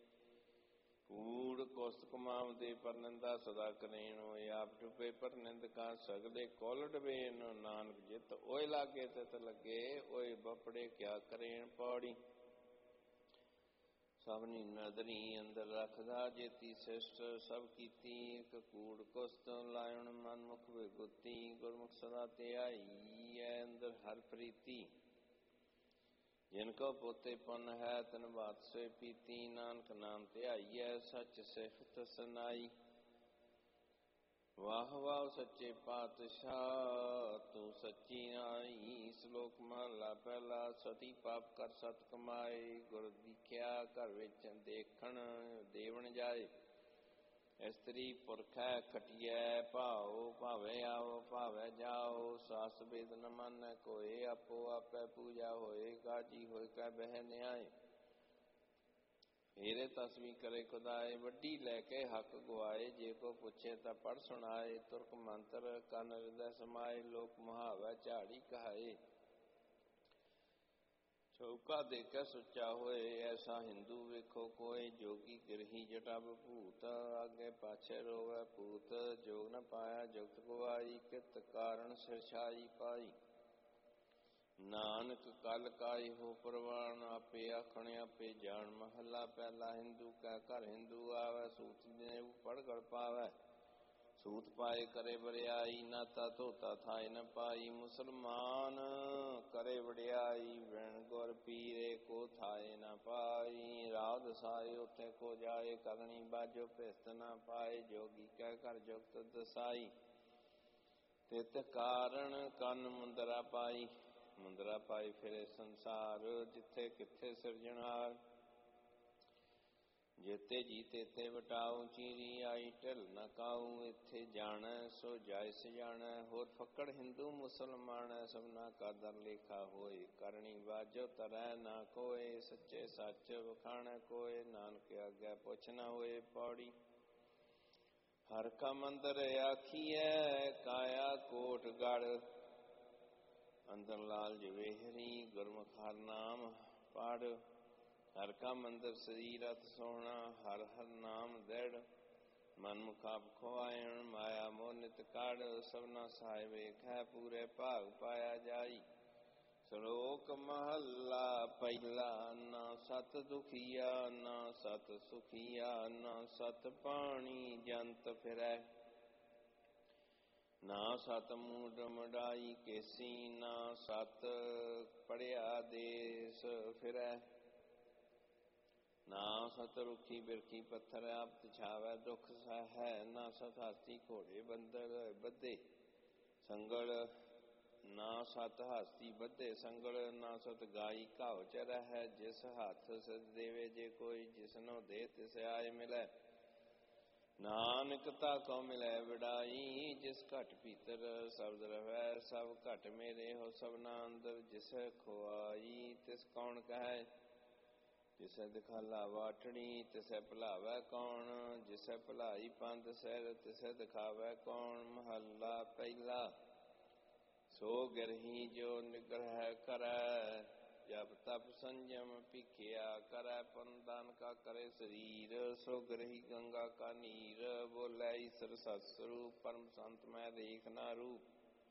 ਕੂੜ ਕੁਸਤ ਕਮਾਵਦੇ ਪਰ ਨਿੰਦਾ ਸਦਾ ਕਰੇਨ। ਹੋਏ ਆਪ ਡੁਬੇ ਪਰ ਨਿੰਦਕਾਂ ਸਗਲੇ ਕੁਲ ਡਬੇਨ। ਨਾਨਕ ਜਿਤ ਓਏ ਲਾਗੇ ਤਿਤ ਲੱਗੇ ਓਏ ਬਪੜੇ ਕਿਆ ਕਰੇਨ। ਪੌੜੀ ਸਭਨੀ ਨਦਰੀ ਅੰਦਰ ਰੱਖਦਾ ਜੇਤੀ ਸਿਸ਼ਟ ਸਭ ਕੀਤੀ। ਇੱਕ ਕੂੜ ਕੁਸਤ ਲਾਇਣ ਮਨਮੁਖ ਵਿਗੁਤੀ। ਗੁਰਮੁਖ ਸਦਾ ਧਿਆਈ ਐ ਅੰਦਰ ਹਰ ਪ੍ਰੀਤੀ। ਜਿਨ ਕੋ ਪੋਤੇ ਪੁੰਨ ਹੈ ਤਨ ਬਾਤ ਸੋਇ ਪੀਤੀ। ਨਾਨਕ ਨਾਮ ਧਿਆਈਐ ਸੱਚ ਸਿਫਤ ਸੁਨਾਈ। ਵਾਹ ਵਾਹ ਸੱਚੇ ਪਾਤਸ਼ਾਹ ਤੂੰ ਸੱਚੀ ਨਾਈ। ਸ਼ਲੋਕ ਮਹਲਾ ਪਹਿਲਾ। ਸਤੀ ਪਾਪ ਕਰ ਸਤ ਕਮਾਏ। ਗੁਰ ਦੀਖਿਆ ਘਰ ਵਿੱਚ ਦੇਖਣ ਦੇਵਣ ਜਾਏ। ਇਸਤਰੀ ਪੁਰਖੈ ਖਟੀਐ ਭਾਉ ਭਾਵੇਂ ਆਓ ਭਾਵੇਂ ਜਾਓ। ਸਾਸ ਬੇਦ ਨ ਮੰਨੈ ਕੋਇ ਆਪੋ ਆਪੈ ਪੂਜਾ ਹੋਏ। ਕਾਜੀ ਹੋਇ ਕੈ ਬਹਿ ਨਿਆਏ ਫੇਰੇ ਤਸਵੀ ਕਰੇ ਖੁਦਾਏ। ਵੱਡੀ ਲੈ ਕੇ ਹੱਕ ਗਵਾਏ ਜੇ ਕੋ ਪੁੱਛੇ ਤਾਂ ਪੜ੍ਹ ਸੁਣਾਏ। ਤੁਰਕ ਮੰਤਰ ਕੰਨ ਹਿਰਦੈ ਸਮਾਏ ਲੋਕ ਮੁਹਾਵੈ ਝਾੜੀ ਕਹਾਏ। ਚੌਕਾ ਦੇਖੈ ਸੁੱਚਾ ਹੋਏ ਐਸਾ ਹਿੰਦੂ ਵੇਖੋ ਕੋਏ। ਜੋਗੀ ਗਿਰਹੀ ਜਟਾ ਭੂਤ ਆਗੇ ਪਾਛੇ ਰੋਵੈ ਭੂਤ। ਜੋਗ ਨ ਪਾਇਆ ਜੁਗਤ ਗਵਾਈ ਕਿਤ ਕਾਰਨ ਸਿਰ ਛਾਈ ਪਾਈ। ਨਾਨਕ ਕਲ ਕਾਇ ਹੋ ਪ੍ਰਵਾਨ ਆਪੇ ਆਖਣ ਆਪੇ ਜਾਣ। ਮਹੱਲਾ ਪਹਿਲਾ। ਹਿੰਦੂ ਕੈ ਘਰ ਹਿੰਦੂ ਆਵੈ ਸੂਤ ਜਨੇਊ ਪੜ੍ਹ ਗੜ ਪਾਵੈ। ਸੂਤ ਪਾਏ ਕਰੇ ਵਰਿਆਈ ਨਾਤਾ ਧੋਤਾ ਥਾਇ ਨ ਪਾਈ। ਮੁਸਲਮਾਨ ਕਰੇ ਵਡਿਆਈ ਵਿਣ ਗੁਰ ਪੀਰੇ ਕੋ ਥਾਇ ਨ ਪਾਈ। ਰਾਹ ਦਸਾਏ ਉੱਥੇ ਕੋ ਜਾਏ ਕਰਨੀ ਬਾਝੋ ਭਿਸਤ ਨ ਪਾਏ। ਜੋਗੀ ਕੈ ਘਰ ਜੁਗਤ ਦਸਾਈ ਤਿਤ ਕਾਰਨ ਕੰਨ ਮੁੰਦਰਾ ਪਾਈ। ਮੁੰਦਰਾ ਪਾਈ ਫਿਰੇ ਸੰਸਾਰ ਜਿੱਥੇ ਕਿੱਥੇ ਸਿਰਜਣਹਾਰ। ਜੇਤੇ ਜੀ ਤੇਤੇ ਵਟਾਉ ਚੀਰੀ ਆਈ ਢਿਲ ਨ ਕਾਊ। ਇੱਥੇ ਜਾਣੈ ਸੋ ਜਾਇ ਸਜਾਣੈ ਹੋਰ ਫੱਕੜ ਹਿੰਦੂ ਮੁਸਲਮਾਨੈ। ਸਭਨਾ ਕਾ ਦਰ ਲੇਖਾ ਹੋਏ ਕਰਨੀ ਬਾਝੋ ਤਰੈ ਨਾ ਕੋਏ। ਸੱਚੇ ਸੱਚ ਵਖਾਣੈ ਕੋਏ ਨਾਨਕ ਆਗਿਆ ਪੁੱਛ ਨ ਹੋਏ। ਪੌੜੀ ਹਰਿ ਕਾ ਮੰਦਰ ਆਖੀਐ ਕਾਇਆ ਕੋਟ ਗੜ੍ਹ। ਅੰਦਰ ਲਾਲ ਜਵੇਹਰੀ ਗੁਰਮੁਖ ਹਰਿ ਨਾਮ ਪੜ੍ਹ। ਹਰਿ ਕਾ ਮੰਦਰ ਸਰੀਰ ਅਤ ਸੋਹਣਾ ਹਰਿ ਹਰਿ ਨਾਮ ਦ੍ਰਿੜ। ਮਨਮੁਖ ਆਪ ਖੁਆਇਣ ਮਾਇਆ ਮੋਹ ਨਿਤ ਕੱਢ। ਸਭਨਾ ਸਹਾਇ ਵੇਖੈ ਪੂਰੇ ਭਾਗ ਪਾਇਆ ਜਾਈ। ਸ਼ਲੋਕ ਮਹੱਲਾ ਪਹਿਲਾ। ਨਾ ਸਤ ਦੁਖੀਆ ਨਾ ਸਤ ਸੁਖੀਆ ਨਾ ਸਤ ਪਾਣੀ ਜੰਤ ਫਿਰੈ। ਨਾ ਸਤ ਮੂਡ ਮੜਾਈ ਕੇਸੀ, ਨਾ ਸਤ ਪੜਿਆ ਦੇਸ ਫਿਰੈ। ਨਾ ਸਤ ਰੁਖੀ ਬਿਰਖੀ ਪੱਥਰ, ਆਪ ਤਿਛਾਵੈ ਦੁਖ ਸਹੈ। ਨਾ ਸਤ ਹਾਥੀ ਘੋੜੇ ਬੰਦਰ ਬੱਧੇ ਸੰਗਲ, ਨਾ ਸਤ ਹਾਥੀ ਬੱਧੇ ਸੰਗਲ। ਨਾ ਸਤ ਗਾਈ ਘਾਉ ਚਰਹਿ, ਜਿਸ ਹੱਥ ਸਿਧ ਦੇਵੇ ਜੇ ਕੋਈ, ਜਿਸਨੋ ਦੇ ਤਿਸ ਆਏ ਮਿਲੈ। ਨਾਨਕ ਤਾ ਕਉ ਮਿਲੈ ਵਡਾਈ, ਜਿਸ ਘਟ ਭੀਤਰ ਸ਼ਬਦ ਰਹੈ। ਸਭ ਘਟ ਮੇਰੇ ਹੋ ਸਭਨਾ ਅੰਦਰ, ਜਿਸੈ ਖੁਆਈ ਤਿਸ ਕੌਣ ਕਹੈ। ਜਿਸੈ ਦਿਖਾਲਾ ਵਾਟੜੀ, ਤਿਸੈ ਭੁਲਾਵੈ ਕੌਣ। ਜਿਸੈ ਭੁਲਾਈ ਪੰਧ ਸਿਰ, ਤਿਸੈ ਦਿਖਾਵੈ ਕੌਣ। ਮਹੱਲਾ ਪਹਿਲਾ। ਸੋ ਗਿਰਹੀ ਜੋ ਨਿਗ੍ਰਹਿ ਕਰੈ, ਜਪ ਤਪ ਸੰਜਮ ਭੀਖਿਆ ਕਰੈ। ਪੁੰਨ ਦਾਨ ਕਾ ਕਰੇ ਸਰੀਰ, ਸੋ ਗਿਰਹੀ ਗੰਗਾ ਕਾ ਨੀਰ। ਬੋਲੇ ਈਸਰ ਸਤਿ ਸਰੂਪ, ਪਰਮ ਸੰਤ ਮੈਂ ਦੇਖ ਨਾ ਰੂਪ।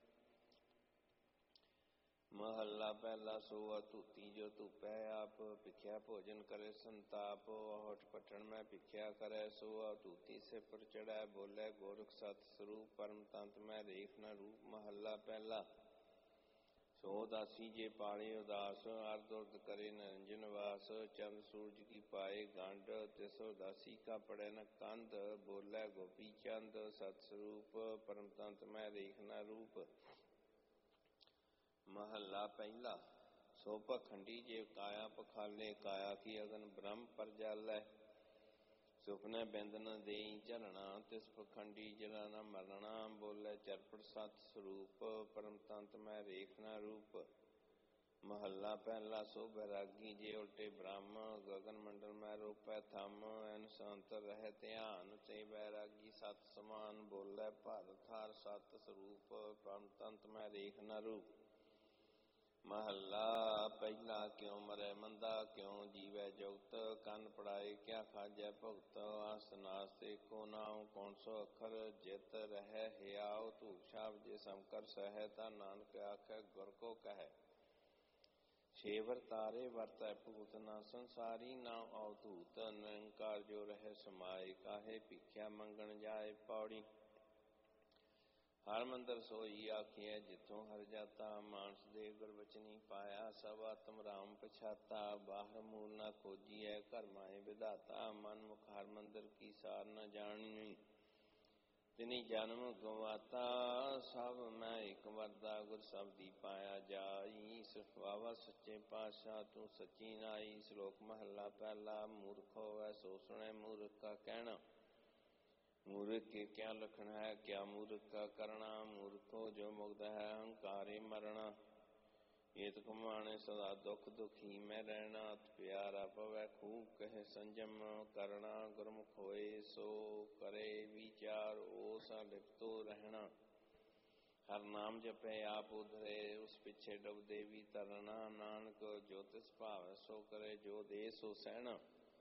ਮਹੱਲਾ ਪਹਿਲਾ। ਸੋ ਅਤੂਤੀ ਜੋ ਧੂਪੈ, ਆਪ ਭਿਖਿਆ ਭੋਜਨ ਕਰੇ ਸੰਤਾਪ। ਹੋਠ ਪਟਣ ਮੈਂ ਭਿਖਿਆ ਕਰੈ, ਸੋ ਅਤੂਤੀ ਸੇ ਪਰ ਚੜੈ। ਬੋਲੇ ਗੋਰਖ ਸਤਿ ਸਰੂਪ, ਪਰਮ ਤੰਤ ਮੈਂ ਦੇਖ ਨਾ ਰੂਪ। ਮਹੱਲਾ ਪਹਿਲਾ। ਸੋ ਦਾਸੀ ਜੇ ਪਾਲੇ ਉਦਾਸ, ਅਰਧ ਉਰਧ ਕਰੇ ਨਿਰੰਜਨ ਵਾਸ। ਚੰਦ ਸੂਰਜ ਕੀ ਪਾਏ ਗੰਢ, ਤਿਸ ਉਦਾਸੀ ਕਾ ਪੜੈ ਨ ਕੰਧ। ਬੋਲੇ ਗੋਪੀ ਚੰਦ ਸਤਿ ਸਰੂਪ, ਪਰਮ ਤੰਤ ਮੈਂ ਦੇਖ ਨਾ ਰੂਪ। ਮਹੱਲਾ ਪਹਿਲਾ। ਸੋ ਪਖੰਡੀ ਜੇ ਕਾਇਆ ਪਖਾਲੇ, ਕਾਇਆ ਕੀ ਅਗਨ ਬ੍ਰਹਮ ਪਰ ਜਾਲੈ। ਸੁਪਨੇ ਬਿੰਦ ਨ ਦੇਈ ਝਰਣਾ, ਤਿਸ ਪਖੰਡੀ ਜਰਾ ਨ ਮਰਣਾ। ਬੋਲੇ ਚਰਪਟ ਸਤਿ ਸਰੂਪ, ਪਰਮ ਤੰਤ ਮੈਂ ਦੇਖ ਨਾ ਰੂਪ। ਮਹੱਲਾ ਪਹਿਲਾ। ਸੋ ਬੈਰਾਗੀ ਜੇ ਉਲਟੇ ਬ੍ਰਹਮ, ਗਗਨ ਮੰਡਲ ਮੈਂ ਰੋਪੈ ਥੰਮ। ਐਨ ਸੰਤਰ ਰਹਿ ਧਿਆਨ, ਤੇ ਬੈਰਾਗੀ ਸਤ ਸਮਾਨ। ਬੋਲੇ ਭਾਰਤ ਹਰਿ ਸਤਿ ਸਰੂਪ, ਪਰਮ ਤੰਤ ਮੈਂ ਦੇਖ ਨਾ ਰੂਪ। ਮਹੱਲਾ ਪਹਿਲਾ। ਕਿਉ ਮਰੈ ਮੰਦਾ, ਕਿਉ ਜੀਵੈ ਜੁਗਤ। ਕੰਨ ਪੜਾਏ ਕਿਆ ਖਾਜੈ ਭੁਗਤ। ਆਸ ਨਾਸ ਤੇ ਕੋ ਨਾਉ, ਕੌਣ ਸੋ ਅੱਖਰ ਜਿਤ ਰਹਿ ਹਿਆਉ। ਧੂਪ ਛਾਪ ਜੇ ਸਮ ਕਰ ਸਹੈ, ਤਾ ਨਾਨਕ ਆਖੈ ਗੁਰ ਕੋ ਕਹੈ। ਛੇ ਵਰਤਾਰੇ ਵਰਤੈ ਭੂਤ, ਨਾ ਸੰਸਾਰੀ ਨਾ ਅਵਧੂਤ। ਨਿਰੰਕਾਰ ਜੋ ਰਹਿ ਸਮਾਏ, ਕਾਹੇ ਭਿਖਿਆ ਮੰਗਣ ਜਾਏ। ਪੌੜੀ। ਹਰਿ ਮੰਦਰ ਸੋਈ ਆਖੀਐ, ਜਿੱਥੋਂ ਹਰਿ ਜਾਤਾ। ਮਾਨਸ ਦੇ ਗੁਰ ਬਚਨੀ ਪਾਇਆ, ਸਭ ਆਤਮ ਰਾਮ ਪਛਾਤਾ। ਬਾਹਰ ਮੂਲ ਨਾ ਖੋਜੀਐ, ਘਰ ਮਾਏ ਵਿਧਾਤਾ। ਮਨ ਮੁਖ ਹਰਿ ਮੰਦਰ ਕੀ ਸਾਰ ਨ ਜਾਣੀ, ਤਿਨੀ ਜਨਮ ਗਵਾਤਾ। ਸਭ ਮੈਂ ਇਕ ਵਰਦਾ, ਗੁਰ ਸਬਦੀ ਪਾਇਆ ਜਾਈ। ਸਿਫਾਵਾ ਸੱਚੇ ਪਾਤਸ਼ਾਹ, ਤੂੰ ਸੱਚੀ ਨਾਈ। ਸ਼ਲੋਕ ਮਹੱਲਾ ਪਹਿਲਾ। ਮੂਰਖ ਹੋਵੈ ਸੋ ਸੁਣੈ, ਮੂਰਖ ਕਾ ਕਹਿਣਾ। ਮੂਰਖ ਕੇ ਕਿਆ ਲਖਣ ਹੈ, ਕਿਆ ਮੂਰਖ ਕਾ ਕਰਣਾ। ਮੂਰਖੋ ਜੋ ਮੁਗਧ ਹੈ, ਹੰਕਾਰੇ ਮਰਣਾ। ਏਤ ਕਮਾਣੇ ਸਦਾ ਦੁਖ ਦੁਖੀ ਮੈਂ ਰਹਿਣਾ। ਅਤਿ ਪਿਆਰਾ ਪਵੈ ਖੂਬ ਕਹੇ ਸੰਜਮ ਕਰਣਾ। ਗੁਰਮੁਖ ਹੋਏ ਸੋ ਕਰੇ ਵਿਚਾਰ, ਓਸਾ ਲਿਪਤੋ ਰਹਿਣਾ। ਹਰ ਨਾਮ ਜਪੈ ਆਪ ਉਧਰੇ, ਉਸ ਪਿੱਛੇ ਡੁਬਦੇ ਵੀ ਤਰਨਾ। ਨਾਨਕ ਜੋ ਤਿਸ ਭਾਵੈ ਸੋ ਕਰੇ, ਜੋ ਦੇ ਸੋ ਸਹਿਣਾ।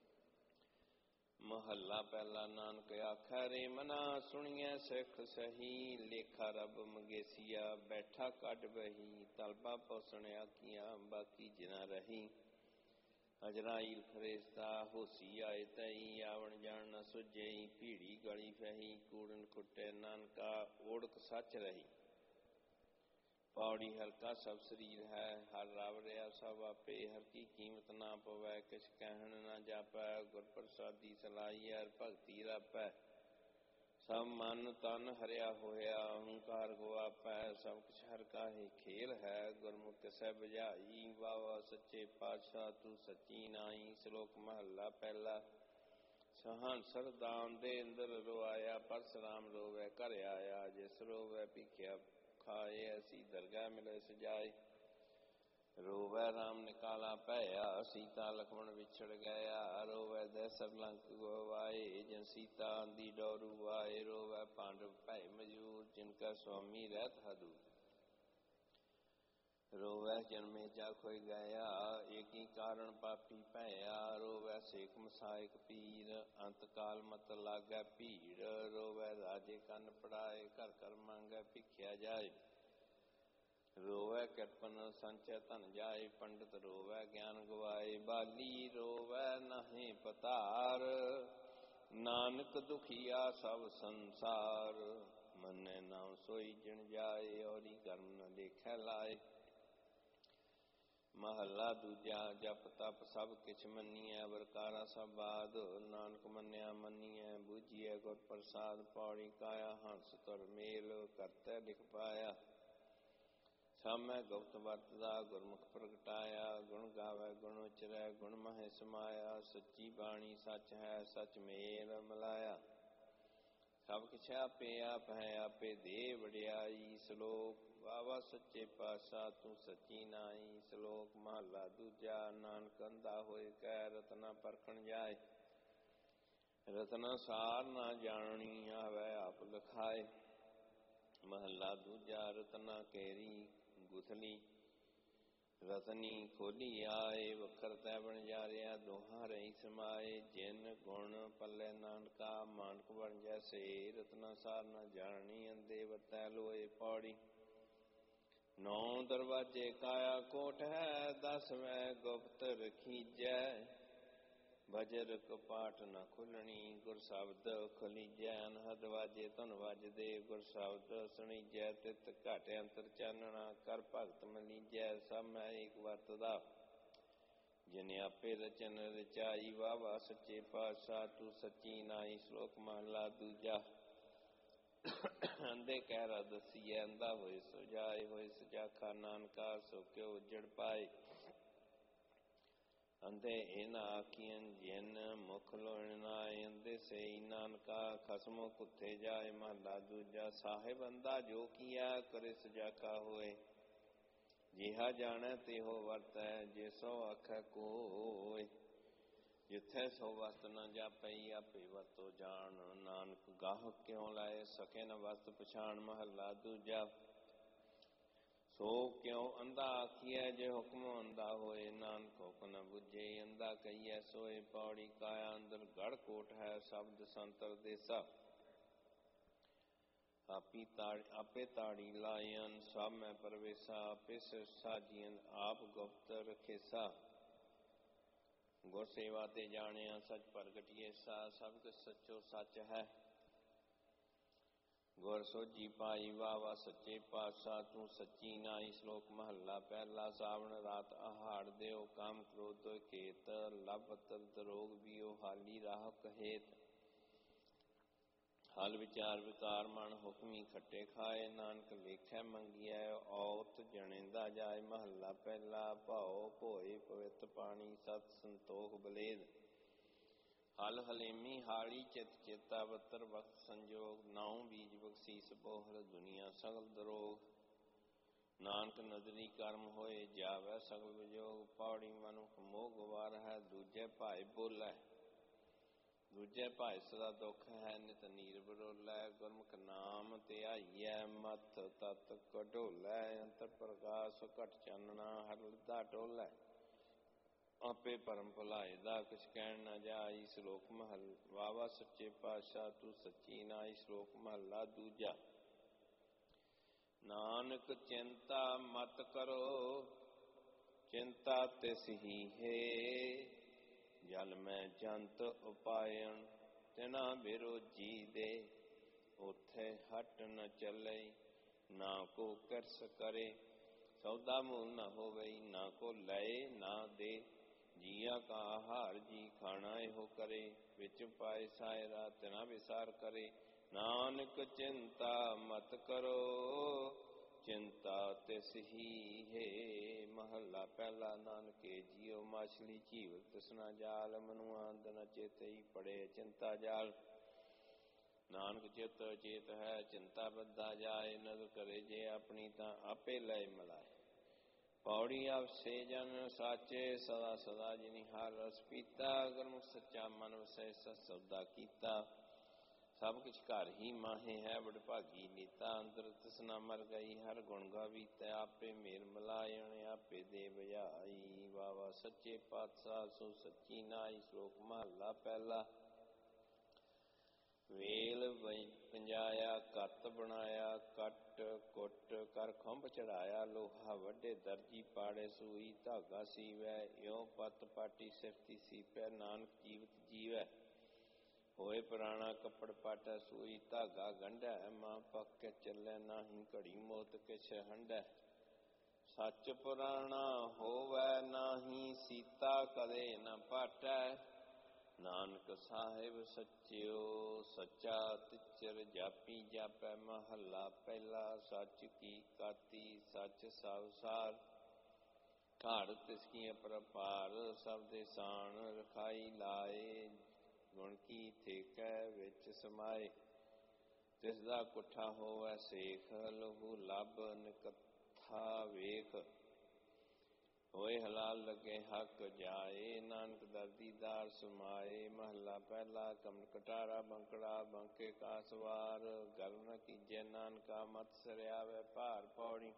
ਮਹੱਲਾ ਪਹਿਲਾ। ਨਾਨਕ ਆਖੈ ਰੇ ਮਨਾ, ਸੁਣੀਐ ਸਿੱਖ ਸਹੀ। ਲੇਖਾ ਰੱਬ ਮੰਗੇਸੀਆ, ਬੈਠਾ ਕੱਢ ਬਹੀ। ਤਲਬਾ ਪੋਸਣ ਆਖੀਆਂ, ਬਾਕੀ ਜਿਨਾ ਰਹੀ। ਅਜਰਾਈਲ ਫਰੇਸ਼ਤਾ, ਹੋਸੀ ਆਏ ਤਈ। ਆਵਣ ਜਾਣ ਨ ਸੁਝਈ, ਭੀੜੀ ਗਲੀ ਫਹੀ। ਕੂੜਨ ਖੁੱਟੇ ਨਾਨਕਾ, ਓੜਕ ਸੱਚ ਰਹੀ। ਪੌੜੀ। ਹਰਿ ਕਾ ਸਭ ਸਰੀਰ ਹੈ, ਹਰਿ ਰਵ ਰਿਹਾ ਸਭ ਆਪੇ। ਹਰਿ ਕੀ ਕੀਮਤ ਨਾ ਪਵੈ, ਕਿਛ ਕਹਿਣ ਨਾ ਜਾਪੈ। ਗੁਰ ਪ੍ਰਸਾਦੀ ਸਲਾਈ, ਹਰਿ ਭਗਤੀ ਰਾਪੈ। ਸਭ ਮਨ ਤਨ ਹਰਿਆ ਹੋਇਆ, ਹੰਕਾਰ ਗਵਾਪੈ। ਸਭ ਕੁਛ ਹਰਿ ਕਾ ਹੀ ਖੇਲ ਹੈ, ਗੁਰਮੁਖ ਤਿਸੈ ਬੁਝਾਈ। ਵਾਵਾ ਸੱਚੇ ਪਾਤਸ਼ਾਹ, ਤੂੰ ਸੱਚੀ ਨਾਈ। ਸ਼ਲੋਕ ਮਹੱਲਾ ਪਹਿਲਾ। ਸਹੰਸ ਸਰਦਾਮ ਦੇ ਇੰਦਰ ਰੋਆਇਆ, ਪਰਸਰਾਮ ਰੋਵੈ ਘਰ ਆਇਆ। ਜਿਸ ਰੋਵੈ ਭੀਖਿਆ ਖਾਏ, ਐਸੀ ਦਰਗਾਹ ਮਿਲੇ ਸਜਾਏ। ਰੋਵੈ ਰਾਮ ਨਿਕਾਲਾ ਭਇਆ, ਸੀਤਾ ਲਖਮਣ ਵਿਛੜ ਗਿਆ। ਰੋਵੈ ਦੈਸਰ ਲੰਕ ਗਵਾਏ, ਜਿਨ ਸੀਤਾ ਆਂਦੀ ਡੋਰੂ ਆਏ। ਰੋਵੈ ਪਾਂਡਵ ਭੈ ਮਜੂਰ, ਜਿਨ ਕਾ ਸੁਆਮੀ ਰਹਿਤ ਹਦੂਰ। ਰੋਵੈ ਜਨਮੇ ਜਾ ਖੋਇ ਗਿਆ, ਏਕੀ ਕਾਰਣ ਪਾਪੀ ਭਇਆ। ਰੋਵੈ ਸੇਖ ਮਸਾਇਕ ਪੀਰ, ਅੰਤ ਕਾਲ ਮਤ ਲਾਗੈ ਭੀੜ। ਰੋਵੈ ਰਾਜੇ ਕੰਨ ਪੜਾਏ, ਘਰ ਘਰ ਮੰਗੈ ਭਿਖਿਆ ਜਾਏ। ਰੋਵੈ ਕਿਰਪਨ ਸੰਚੈ ਧਨ ਜਾਏ, ਪੰਡਤ ਰੋਵੈ ਗਿਆਨ ਗਵਾਏ। ਬਾਲੀ ਰੋਵੈ ਨਾਹੀਂ ਪਤਾਰ, ਨਾਨਕ ਦੁਖੀਆ ਸਭ ਸੰਸਾਰ। ਮੰਨੈ ਨਾਮ ਸੋਈ ਜਿਣ ਜਾਏ, ਔਰੀ ਕਰਮ ਨ ਦੇਖੈ ਲਾਏ। ਮਹੱਲਾ ਦੂਜਾ। ਜਪ ਤਪ ਸਭ ਕਿਛ ਮੰਨੀਐ, ਵਰਕਾਰਾ ਸਭ ਬਾਦ। ਨਾਨਕ ਮੰਨਿਆ ਮੰਨੀਐ, ਬੂਝੀਐ ਗੁਰ ਪ੍ਰਸਾਦ। ਪੌੜੀ ਕਾਇਆ ਹੰਸ ਤੁਰ ਮੇਲ, ਕਰਤੈ ਲਿਖ ਪਾਇਆ। ਸਭ ਮੈਂ ਗੁਪਤ ਵਰਤਦਾ, ਗੁਰਮੁਖ ਪ੍ਰਗਟਾਇਆ। ਗੁਣ ਗਾਵੈ ਗੁਣ ਉਚਰੈ, ਗੁਣ ਮਹਿ ਸਮਾਇਆ। ਸੱਚੀ ਬਾਣੀ ਸੱਚ ਹੈ, ਸਚ ਮੇਲ ਮਿਲਾਇਆ। ਸਭ ਕਿਛ ਆਪੇ ਆਪ ਹੈ, ਆਪੇ ਦੇ ਵਡਿਆਈ। ਸ਼ਲੋਕ। ਵਾਵਾ ਸੱਚੇ ਪਾਤਸ਼ਾਹ ਤੂੰ ਸੱਚੀ ਨਾਈ। ਸ਼ਲੋਕ ਮਹੱਲਾ ਦੂਜਾ। ਨਾਨਕ ਅੰਧਾ ਹੋਏ ਕੈ, ਰਤਨਾ ਪਰਖਣ ਜਾਏ। ਰਤਨਾ ਸਾਰ ਨਾ ਜਾਣੀ, ਆਵੈ ਆਪ ਲਖਾਏ। ਮਹੱਲਾ ਦੂਜਾ। ਰਤਨਾ ਕੇਰੀ ਗੁਥਲੀ, ਰਤਨੀ ਖੋਲੀ ਆਏ। ਵਖਰ ਤੈ ਬਣਜਾਰਿਆ, ਦੋਹਾਂ ਰਹੀ ਸਮਾਏ। ਜਿਨ ਗੁਣ ਪੱਲੇ ਨਾਨਕਾ, ਮਾਨਕ ਬਣ ਜੈਸੇ। ਰਤਨਾ ਸਾਰ ਨਾ ਜਾਣੀ, ਅੰਧੇ ਵਰਤੈ ਲੋਏ। ਪੌੜੀ। 9 ਦਰਵਾਜੇ ਕਾਇਆ ਕੋਟ ਹੈ, 10ਵੇਂ ਗੁਪਤ ਰਖੀਜੈ। ਬਜਰ ਕਪਾਟ ਨ ਖੁੱਲਣੀ, ਗੁਰ ਸ਼ਬਦ ਖੁਲੀਜੈ। ਅਨਹਦ ਵਾਜੇ ਧੁਨ ਵੱਜਦੇ, ਗੁਰ ਸ਼ਬਦ ਸੁਣੀਜੈ। ਤਿਤ ਘਟ ਅੰਤਰ ਚਾਨਣਾ, ਕਰ ਭਗਤ ਮਲੀਜੈ। ਸਭ ਮੈਂ ਏਕ ਵਰਤਦਾ, ਜਿਨ ਆਪੇ ਰਚਨ ਰਚਾਈ। ਵਾਵਾ ਸੱਚੇ ਪਾਤਸ਼ਾਹ ਤੂੰ ਸੱਚੀ ਨਾਈ। ਸ਼ਲੋਕ ਮਹੱਲਾ ਦੂਜਾ। ਅੰਧੇ ਕਹਿ ਰਾ ਦਸੀਐ, ਅੰਧਾ ਹੋਏ ਸੋ ਜਾਏ। ਹੋਏ ਸਜਾਖਾ ਨਾਨਕਾ, ਸੋ ਕਿਉ ਉਜੜ ਪਾਏ। ਅੰਧੇ ਇਹ ਨਾ ਆਖੀਐਨ, ਜਿਨ ਮੁਖ ਲੋਇਣ ਨਾਏ। ਅੰਧੇ ਸਈ ਨਾਨਕਾ, ਖਸਮੋ ਕੁੱਥੇ ਜਾਏ। ਮਹੱਲਾ ਦੂਜਾ। ਸਾਹਿਬ ਅੰਧਾ ਜੋ ਕੀਆ, ਕਰੇ ਸਜਾਖਾ ਹੋਏ। ਜਿਹਾ ਜਾਣੈ ਤਿਹੋ ਵਰਤੈ, ਜੇ ਸੋ ਆਖੈ ਕੋਇ। ਜਿੱਥੈ ਸੋ ਵਸਤ ਨ ਜਾਪਈ, ਆਪੇ ਵਰਤੋ ਜਾਣ। ਨਾਨਕ ਗਾਹਕ ਕਿਉ ਲਾਏ, ਸਕੇ ਨ ਵਸਤ ਪਛਾਣ। ਮਹੱਲਾ ਦੂਜਾ। ਸੋ ਕਿਉ ਅੰਧਾ ਆਖੀਐ, ਜੇ ਹੁਕਮ ਅੰਧਾ ਹੋਏ। ਨਾਨਕ ਹੁਕਮ ਨ ਬੁੱਝੇ, ਅੰਧਾ ਕਹੀਐ ਸੋਏ। ਪੌੜੀ ਕਾਇਆ ਅੰਦਰ ਗੜ੍ਹ ਕੋਟ ਹੈ, ਸ਼ਬਦ ਸੰਤਰ ਦੇਸਾ। ਆਪੇ ਤਾੜੀ ਲਾਇਨ, ਸਭ ਮੈਂ ਪਰਵੇਸਾ। ਆਪੇ ਸਿਰ ਸਾਜੀਨ, ਆਪ ਗੁਪਤ ਰਖੇਸਾ। ਗੁਰ ਸੇਵਾ ਤੇ ਜਾਣਿਆ, ਸਚ ਪ੍ਰਗਟਿਐ ਸਾ। ਸਭ ਕੁਛ ਸੱਚੋ ਸੱਚ ਹੈ, ਗੁਰ ਸੋਝੀ ਪਾਈ। ਵਾਵਾ ਸੱਚੇ ਪਾਤਸ਼ਾਹ ਤੂੰ ਸੱਚੀ ਨਾਈ। ਸ਼ਲੋਕ ਮਹੱਲਾ ਪਹਿਲਾ। ਸਾਵਣ ਰਾਤ ਆਹਾੜ ਦਿਓ, ਕਾਮ ਕ੍ਰੋਧ ਦੋਇ ਖੇਤ। ਲਭ ਤਰਤ ਰੋਗ ਬੀਓ, ਹਾਲੀ ਰਾਹ ਕਹੇਤ। ਹਲ ਵਿਚਾਰ ਵਿਕਾਰ, ਮਨ ਹੁਕਮੀ ਖੱਟੇ ਖਾਏ। ਨਾਨਕ ਲੇਖੈ ਮੰਗੀਐ, ਔਤ ਜਣੇਂਦਾ ਜਾਏ। ਮਹੱਲਾ ਪਹਿਲਾ। ਭਾਉ ਭੋਏ ਪਵਿੱਤ ਪਾਣੀ, ਸਤ ਸੰਤੋਖ ਬਲੇਦ। ਹਲ ਹਲੇਮੀ ਹਾਲੀ, ਚਿਤ ਚੇਤਾ ਬੱਤਰ ਵਕਤ ਸੰਜੋਗ। 9 ਬੀਜ ਬਖਸ਼ੀਸ ਬੋਹਰ, ਦੁਨੀਆ ਸਗਲ ਦਰੋਗ। ਨਾਨਕ ਨਦਰੀ ਕਰਮ ਹੋਏ, ਜਾਵੈ ਸਗਲ ਵਿਜੋਗ। ਪੌੜੀ। ਮਨੁਖ ਮੋਹ ਗਵਾਰ ਹੈ, ਦੂਜੇ ਭਾਏ ਬੋਲੈ। ਦੂਜੇ ਭਾਏ ਸਦਾ ਦੁੱਖ ਹੈ, ਨਿਤ ਨੀਰ ਬਰੋਲੈ। ਗੁਰਮੁਖ ਨਾਮ ਧਿਆਈਐ, ਮੱਥ ਤਤ ਕਢੋਲੈ। ਅੰਤਰ ਪ੍ਰਕਾਸ਼ ਘਟ ਚਾਨਣਾ, ਹਰ ਲੱਧਾ ਟੋਲੈ। ਆਪੇ ਭਰਮ ਭੁਲਾਏ ਦਾ, ਕੁਛ ਕਹਿਣ ਨਾ ਜਾਈ। ਸ਼ਲੋਕ ਮਹੱਲਾ। ਵਾਵਾ ਸੱਚੇ ਪਾਤਸ਼ਾਹ ਤੂੰ ਸੱਚੀ ਨਾਈ। ਸ਼ਲੋਕ ਮਹੱਲਾ ਦੂਜਾ। ਨਾਨਕ ਚਿੰਤਾ ਮਤ ਕਰੋ, ਚਿੰਤਾ ਤਿਸ ਹੀ ਹੈ। ਜਲ ਮੈਂ ਜੰਤ ਉਪਾਇਣ, ਤਿਨਾ ਬਿਰੋਜੀ ਦੇ। ਉਥੇ ਹਟ ਨ ਚੱਲਈ, ਨਾ ਕੋ ਕਰਸ ਕਰੇ। ਸੌਦਾ ਮੂਲ ਨਾ ਹੋਵਈ, ਨਾ ਕੋ ਲਏ ਨਾ ਦੇ। ਜੀਆ ਕਾ ਆਹਾਰ ਜੀ, ਖਾਣਾ ਇਹੋ ਕਰੇ। ਵਿੱਚ ਪਾਏ ਸਾਇਰਾ, ਤਿਨਾ ਵਿਸਾਰ ਕਰੇ। ਨਾਨਕ ਚਿੰਤਾ ਮਤ ਕਰੋ, ਚਿੰਤਾ ਤਿਸ ਹੀ ਹੈ। ਮਹੱਲਾ ਪਹਿਲਾ। ਨਾਨਕੇ ਜੀਉ ਮਾਛਲੀ ਝੀਵ ਤ੍ਰਿਸ਼ਨਾ ਜਾਲ। ਮਨੁਆ ਅੰਧ ਚੇਤਈ, ਪੜੇ ਚਿੰਤਾ ਜਾਲ। ਨਾਨਕ ਚਿਤ ਚੇਤ ਹੈ, ਚਿੰਤਾ ਬੱਧਾ ਜਾਏ। ਨਦਰ ਕਰੇ ਜੇ ਆਪਣੀ, ਤਾਂ ਆਪੇ ਲੈ ਮਿਲਾਏ। ਪੌੜੀ। ਆਪਸੇ ਜਨ ਸਾਚੇ, ਸਦਾ ਸਦਾ ਜਿਨਿ ਹਰ ਰਸ ਪੀਤਾ। ਗੁਰਮੁਖ ਸੱਚਾ ਮਨ ਵਸੈ, ਸਤ ਸੌਦਾ ਕੀਤਾ। ਸਭ ਕੁਛ ਘਰ ਹੀ ਮਾਹੇ ਹੈ, ਵਡਭਾਗੀ ਨੀਤਾ। ਅੰਦਰ ਤ੍ਰਿਸ਼ਨਾ ਮਰ ਗਈ, ਹਰ ਗੁਣ ਗਾਵੀਤੈ। ਆਪੇ ਮੇਲ ਮਿਲਾਇਣ, ਆਪੇ ਦੇ ਬੁਝਾਈ। ਵਾਵਾ ਸੱਚੇ ਪਾਤਸ਼ਾਹ ਸੋ ਸੱਚੀ ਨਾਈ। ਸ਼ਲੋਕ ਮਹੱਲਾ ਪਹਿਲਾ। ਵੇਲ ਪੰਜਾਇਆ, ਕੱਤ ਬਣਾਇਆ। ਕੱਟ ਕੁੱਟ ਕਰ ਖੁੰਭ ਚੜਾਇਆ। ਲੋਹਾ ਵੱਡੇ ਦਰਜੀ ਪਾੜੇ, ਸੂਈ ਧਾਗਾ ਸੀਵੈ। ਇਉ ਪੱਤ ਪਾਟੀ ਸਿਰਤੀ ਸੀਪੈ। ਨਾਨਕ ਜੀਵਤ ਜੀਵੈ, ਹੋਏ ਪੁਰਾਣਾ ਕੱਪੜ ਪਾਟੈ ਸੂਈ ਧਾਗਾ ਗੰਢੈ ਮਾਂ ਪੱਕ ਕੇ ਚੱਲੈ ਨਾਹੀਂ ਘੜੀ ਮੋਤ ਕਿਛ ਹੰਢੈ ਸੱਚ ਪੁਰਾਣਾ ਹੋਵੈ ਨਾਹੀਂ ਸੀਤਾ ਕਦੇ ਨ ਪਾਟੈ ਨਾਨਕ ਸਾਹਿਬ ਸੱਚਿਓ ਸੱਚਾ ਤਿਚਰ ਜਾਪੀ ਜਾਪੈ ਮਹੱਲਾ ਪਹਿਲਾ ਸੱਚ ਕੀ ਕਾਤੀ ਸੱਚ ਸਭ ਸਾਰ ਘਾੜ ਤਿਸਕੀ ਅਪਰਪਾਰ ਸਭ ਦੇ ਸਾਣ ਰਖਾਈ ਲਾਏ ਗੁਣ ਕੀ ਠੇਕੈ ਵਿੱਚ ਸਮਾਏ ਤਿਸ ਦਾ ਕੁੱਠਾ ਹੋਵੈ ਸੇਖ ਲਹੂ ਲੱਭ ਨਿਕੱਥਾ ਵੇਖ ਹੋਏ ਹਲਾਲ ਲੱਗੇ ਹੱਕ ਜਾਏ ਨਾਨਕ ਦਾ ਦੀਦਾਰ ਸਮਾਏ ਮਹੱਲਾ ਪਹਿਲਾ ਕਮਲ ਕਟਾਰਾ ਬੰਕੜਾ ਬੰਕੇ ਕਾ ਸਵਾਰ ਗਲ ਨ ਕੀਜੈ ਨਾਨਕਾ ਮਤ ਸਰਿਆਵੈ ਭਾਰ ਪੌੜੀ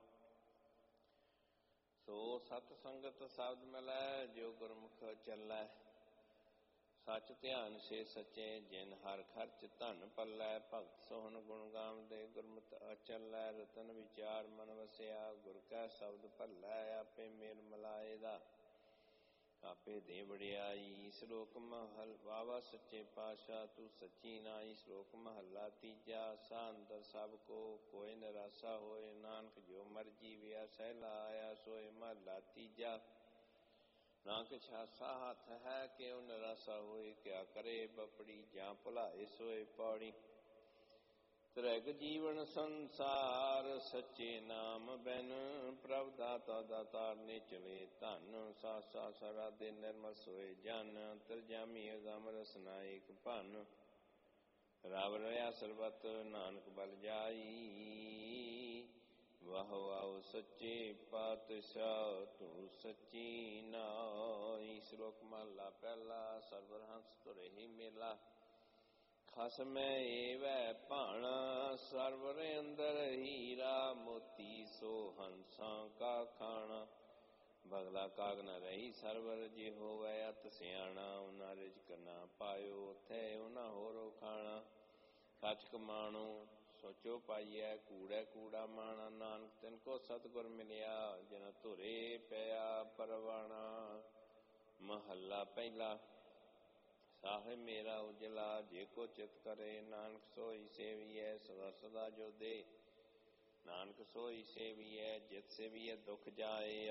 ਸੋ ਸਤ ਸੰਗਤ ਸ਼ਬਦ ਮਿਲੈ ਜੋ ਗੁਰਮੁਖ ਚੱਲੈ ਸੱਚ ਧਿਆਨ ਸੇ ਸੱਚੇ ਜਿਨ ਹਰ ਖਰਚ ਧਨ ਪੱਲੈ ਭਗਤ ਸੋਹਣ ਗੁਣ ਗਾਵਦੇ ਗੁਰਮਤਿ ਅਚਲੈ ਰਤਨ ਵਿਚਾਰ ਮਨ ਵਸਿਆ ਗੁਰ ਕੈ ਸ਼ਬਦ ਭੱਲੈ ਆਪੇ ਮੇਲ ਮਲਾਏ ਦਾ ਆਪੇ ਦੇ ਵਡਿਆਈ ਸ਼ਲੋਕ ਮਹਲ ਵਾਵਾ ਸੱਚੇ ਪਾਤਸ਼ਾਹ ਤੂੰ ਸੱਚੀ ਨਾਈ ਸ਼ਲੋਕ ਮਹੱਲਾ ਤੀਜਾ ਸਾਹ ਅੰਦਰ ਸਭ ਕੋ ਕੋਈ ਨਿਰਾਸਾ ਹੋਏ ਨਾਨਕ ਜੋ ਮਰਜੀ ਵਿਆ ਸਹਿਲਾ ਆਇਆ ਸੋਏ ਮਹੱਲਾ ਤੀਜਾ ਨਾ ਕਿਛ ਹਾਸਾ ਹੱਥ ਹੈ ਕਿਉ ਨਿਰਾਸਾ ਹੋਏ ਕਿਆ ਕਰੇ ਬਪੜੀ ਜਾਂ ਭੁਲਾਏ ਸੋਏ ਪੌੜੀ ਤ੍ਰੈਗ ਜੀਵਨ ਸੰਸਾਰ ਸੱਚੇ ਨਾਮ ਬਿਨ ਪ੍ਰਭ ਦਾਤਾ ਦਾਤਾਰ ਨੇ ਚਲੇ ਧਨ ਸਾਸਾ ਸਰਾਦੇ ਨਿਰਮਲ ਸੋਏ ਜਨ ਤਰਜਾਮੀ ਅਗਮ ਰਸਨਾਇਕ ਭਨ ਰਵ ਰਿਆ ਸਰਬਤ ਨਾਨਕ ਬਲ ਜਾਈ ਵਾਹ ਵਾਹ ਸੱਚੇ ਪਾਤਸ਼ਾਹ ਤੂੰ ਸੱਚੀ ਨਾਈ ਸ਼ਲੋਕ ਮਹਲਾ ਪਹਿਲਾ ਸਰਵਰ ਹੰਸ ਤੁਰੇ ਮੇਲਾ ਖਸਮੈ ਏਵੈ ਭਾਣਾ ਸਰਵਰ ਅੰਦਰ ਹੀਰਾ ਮੋਤੀ ਸੋ ਹੰਸਾਂ ਕਾ ਖਾਣਾ ਬਗਲਾ ਕਾਗ ਨ ਰਹੀ ਸਰਵਰ ਜੇ ਹੋਵੈ ਅਤ ਸਿਆਣਾ ਉਹਨਾਂ ਰਿਜਕ ਨਾ ਪਾਇਓ ਉੱਥੇ ਉਹਨਾਂ ਹੋਰੋ ਖਾਣਾ ਸੱਚ ਕਮਾਣੋ ਸੋਚੋ ਪਾਈਐ ਕੂੜੈ ਕੂੜਾ ਮਾਣਾ ਨਾਨਕ ਤਿਨ ਕੋ ਸਤਿਗੁਰ ਮਿਲਿਆ ਜਿਨ ਧੁਰੇ ਪਿਆ ਪਰਵਾਣਾ ਮਹੱਲਾ ਪਹਿਲਾ ਸਾਹਿਬ ਮੇਰਾ ਉਜਲਾ ਜੇ ਕੋ ਚਿਤ ਕਰੇ ਨਾਨਕ ਸੋਈ ਸੇਵੀਐ ਸਦਾ ਸਦਾ ਜੋ ਦੇ ਨਾਨਕ ਸੋਈ ਸੇਵੀਐ ਜਿਤ ਸੇਵੀਐ ਦੁਖ ਜਾਏ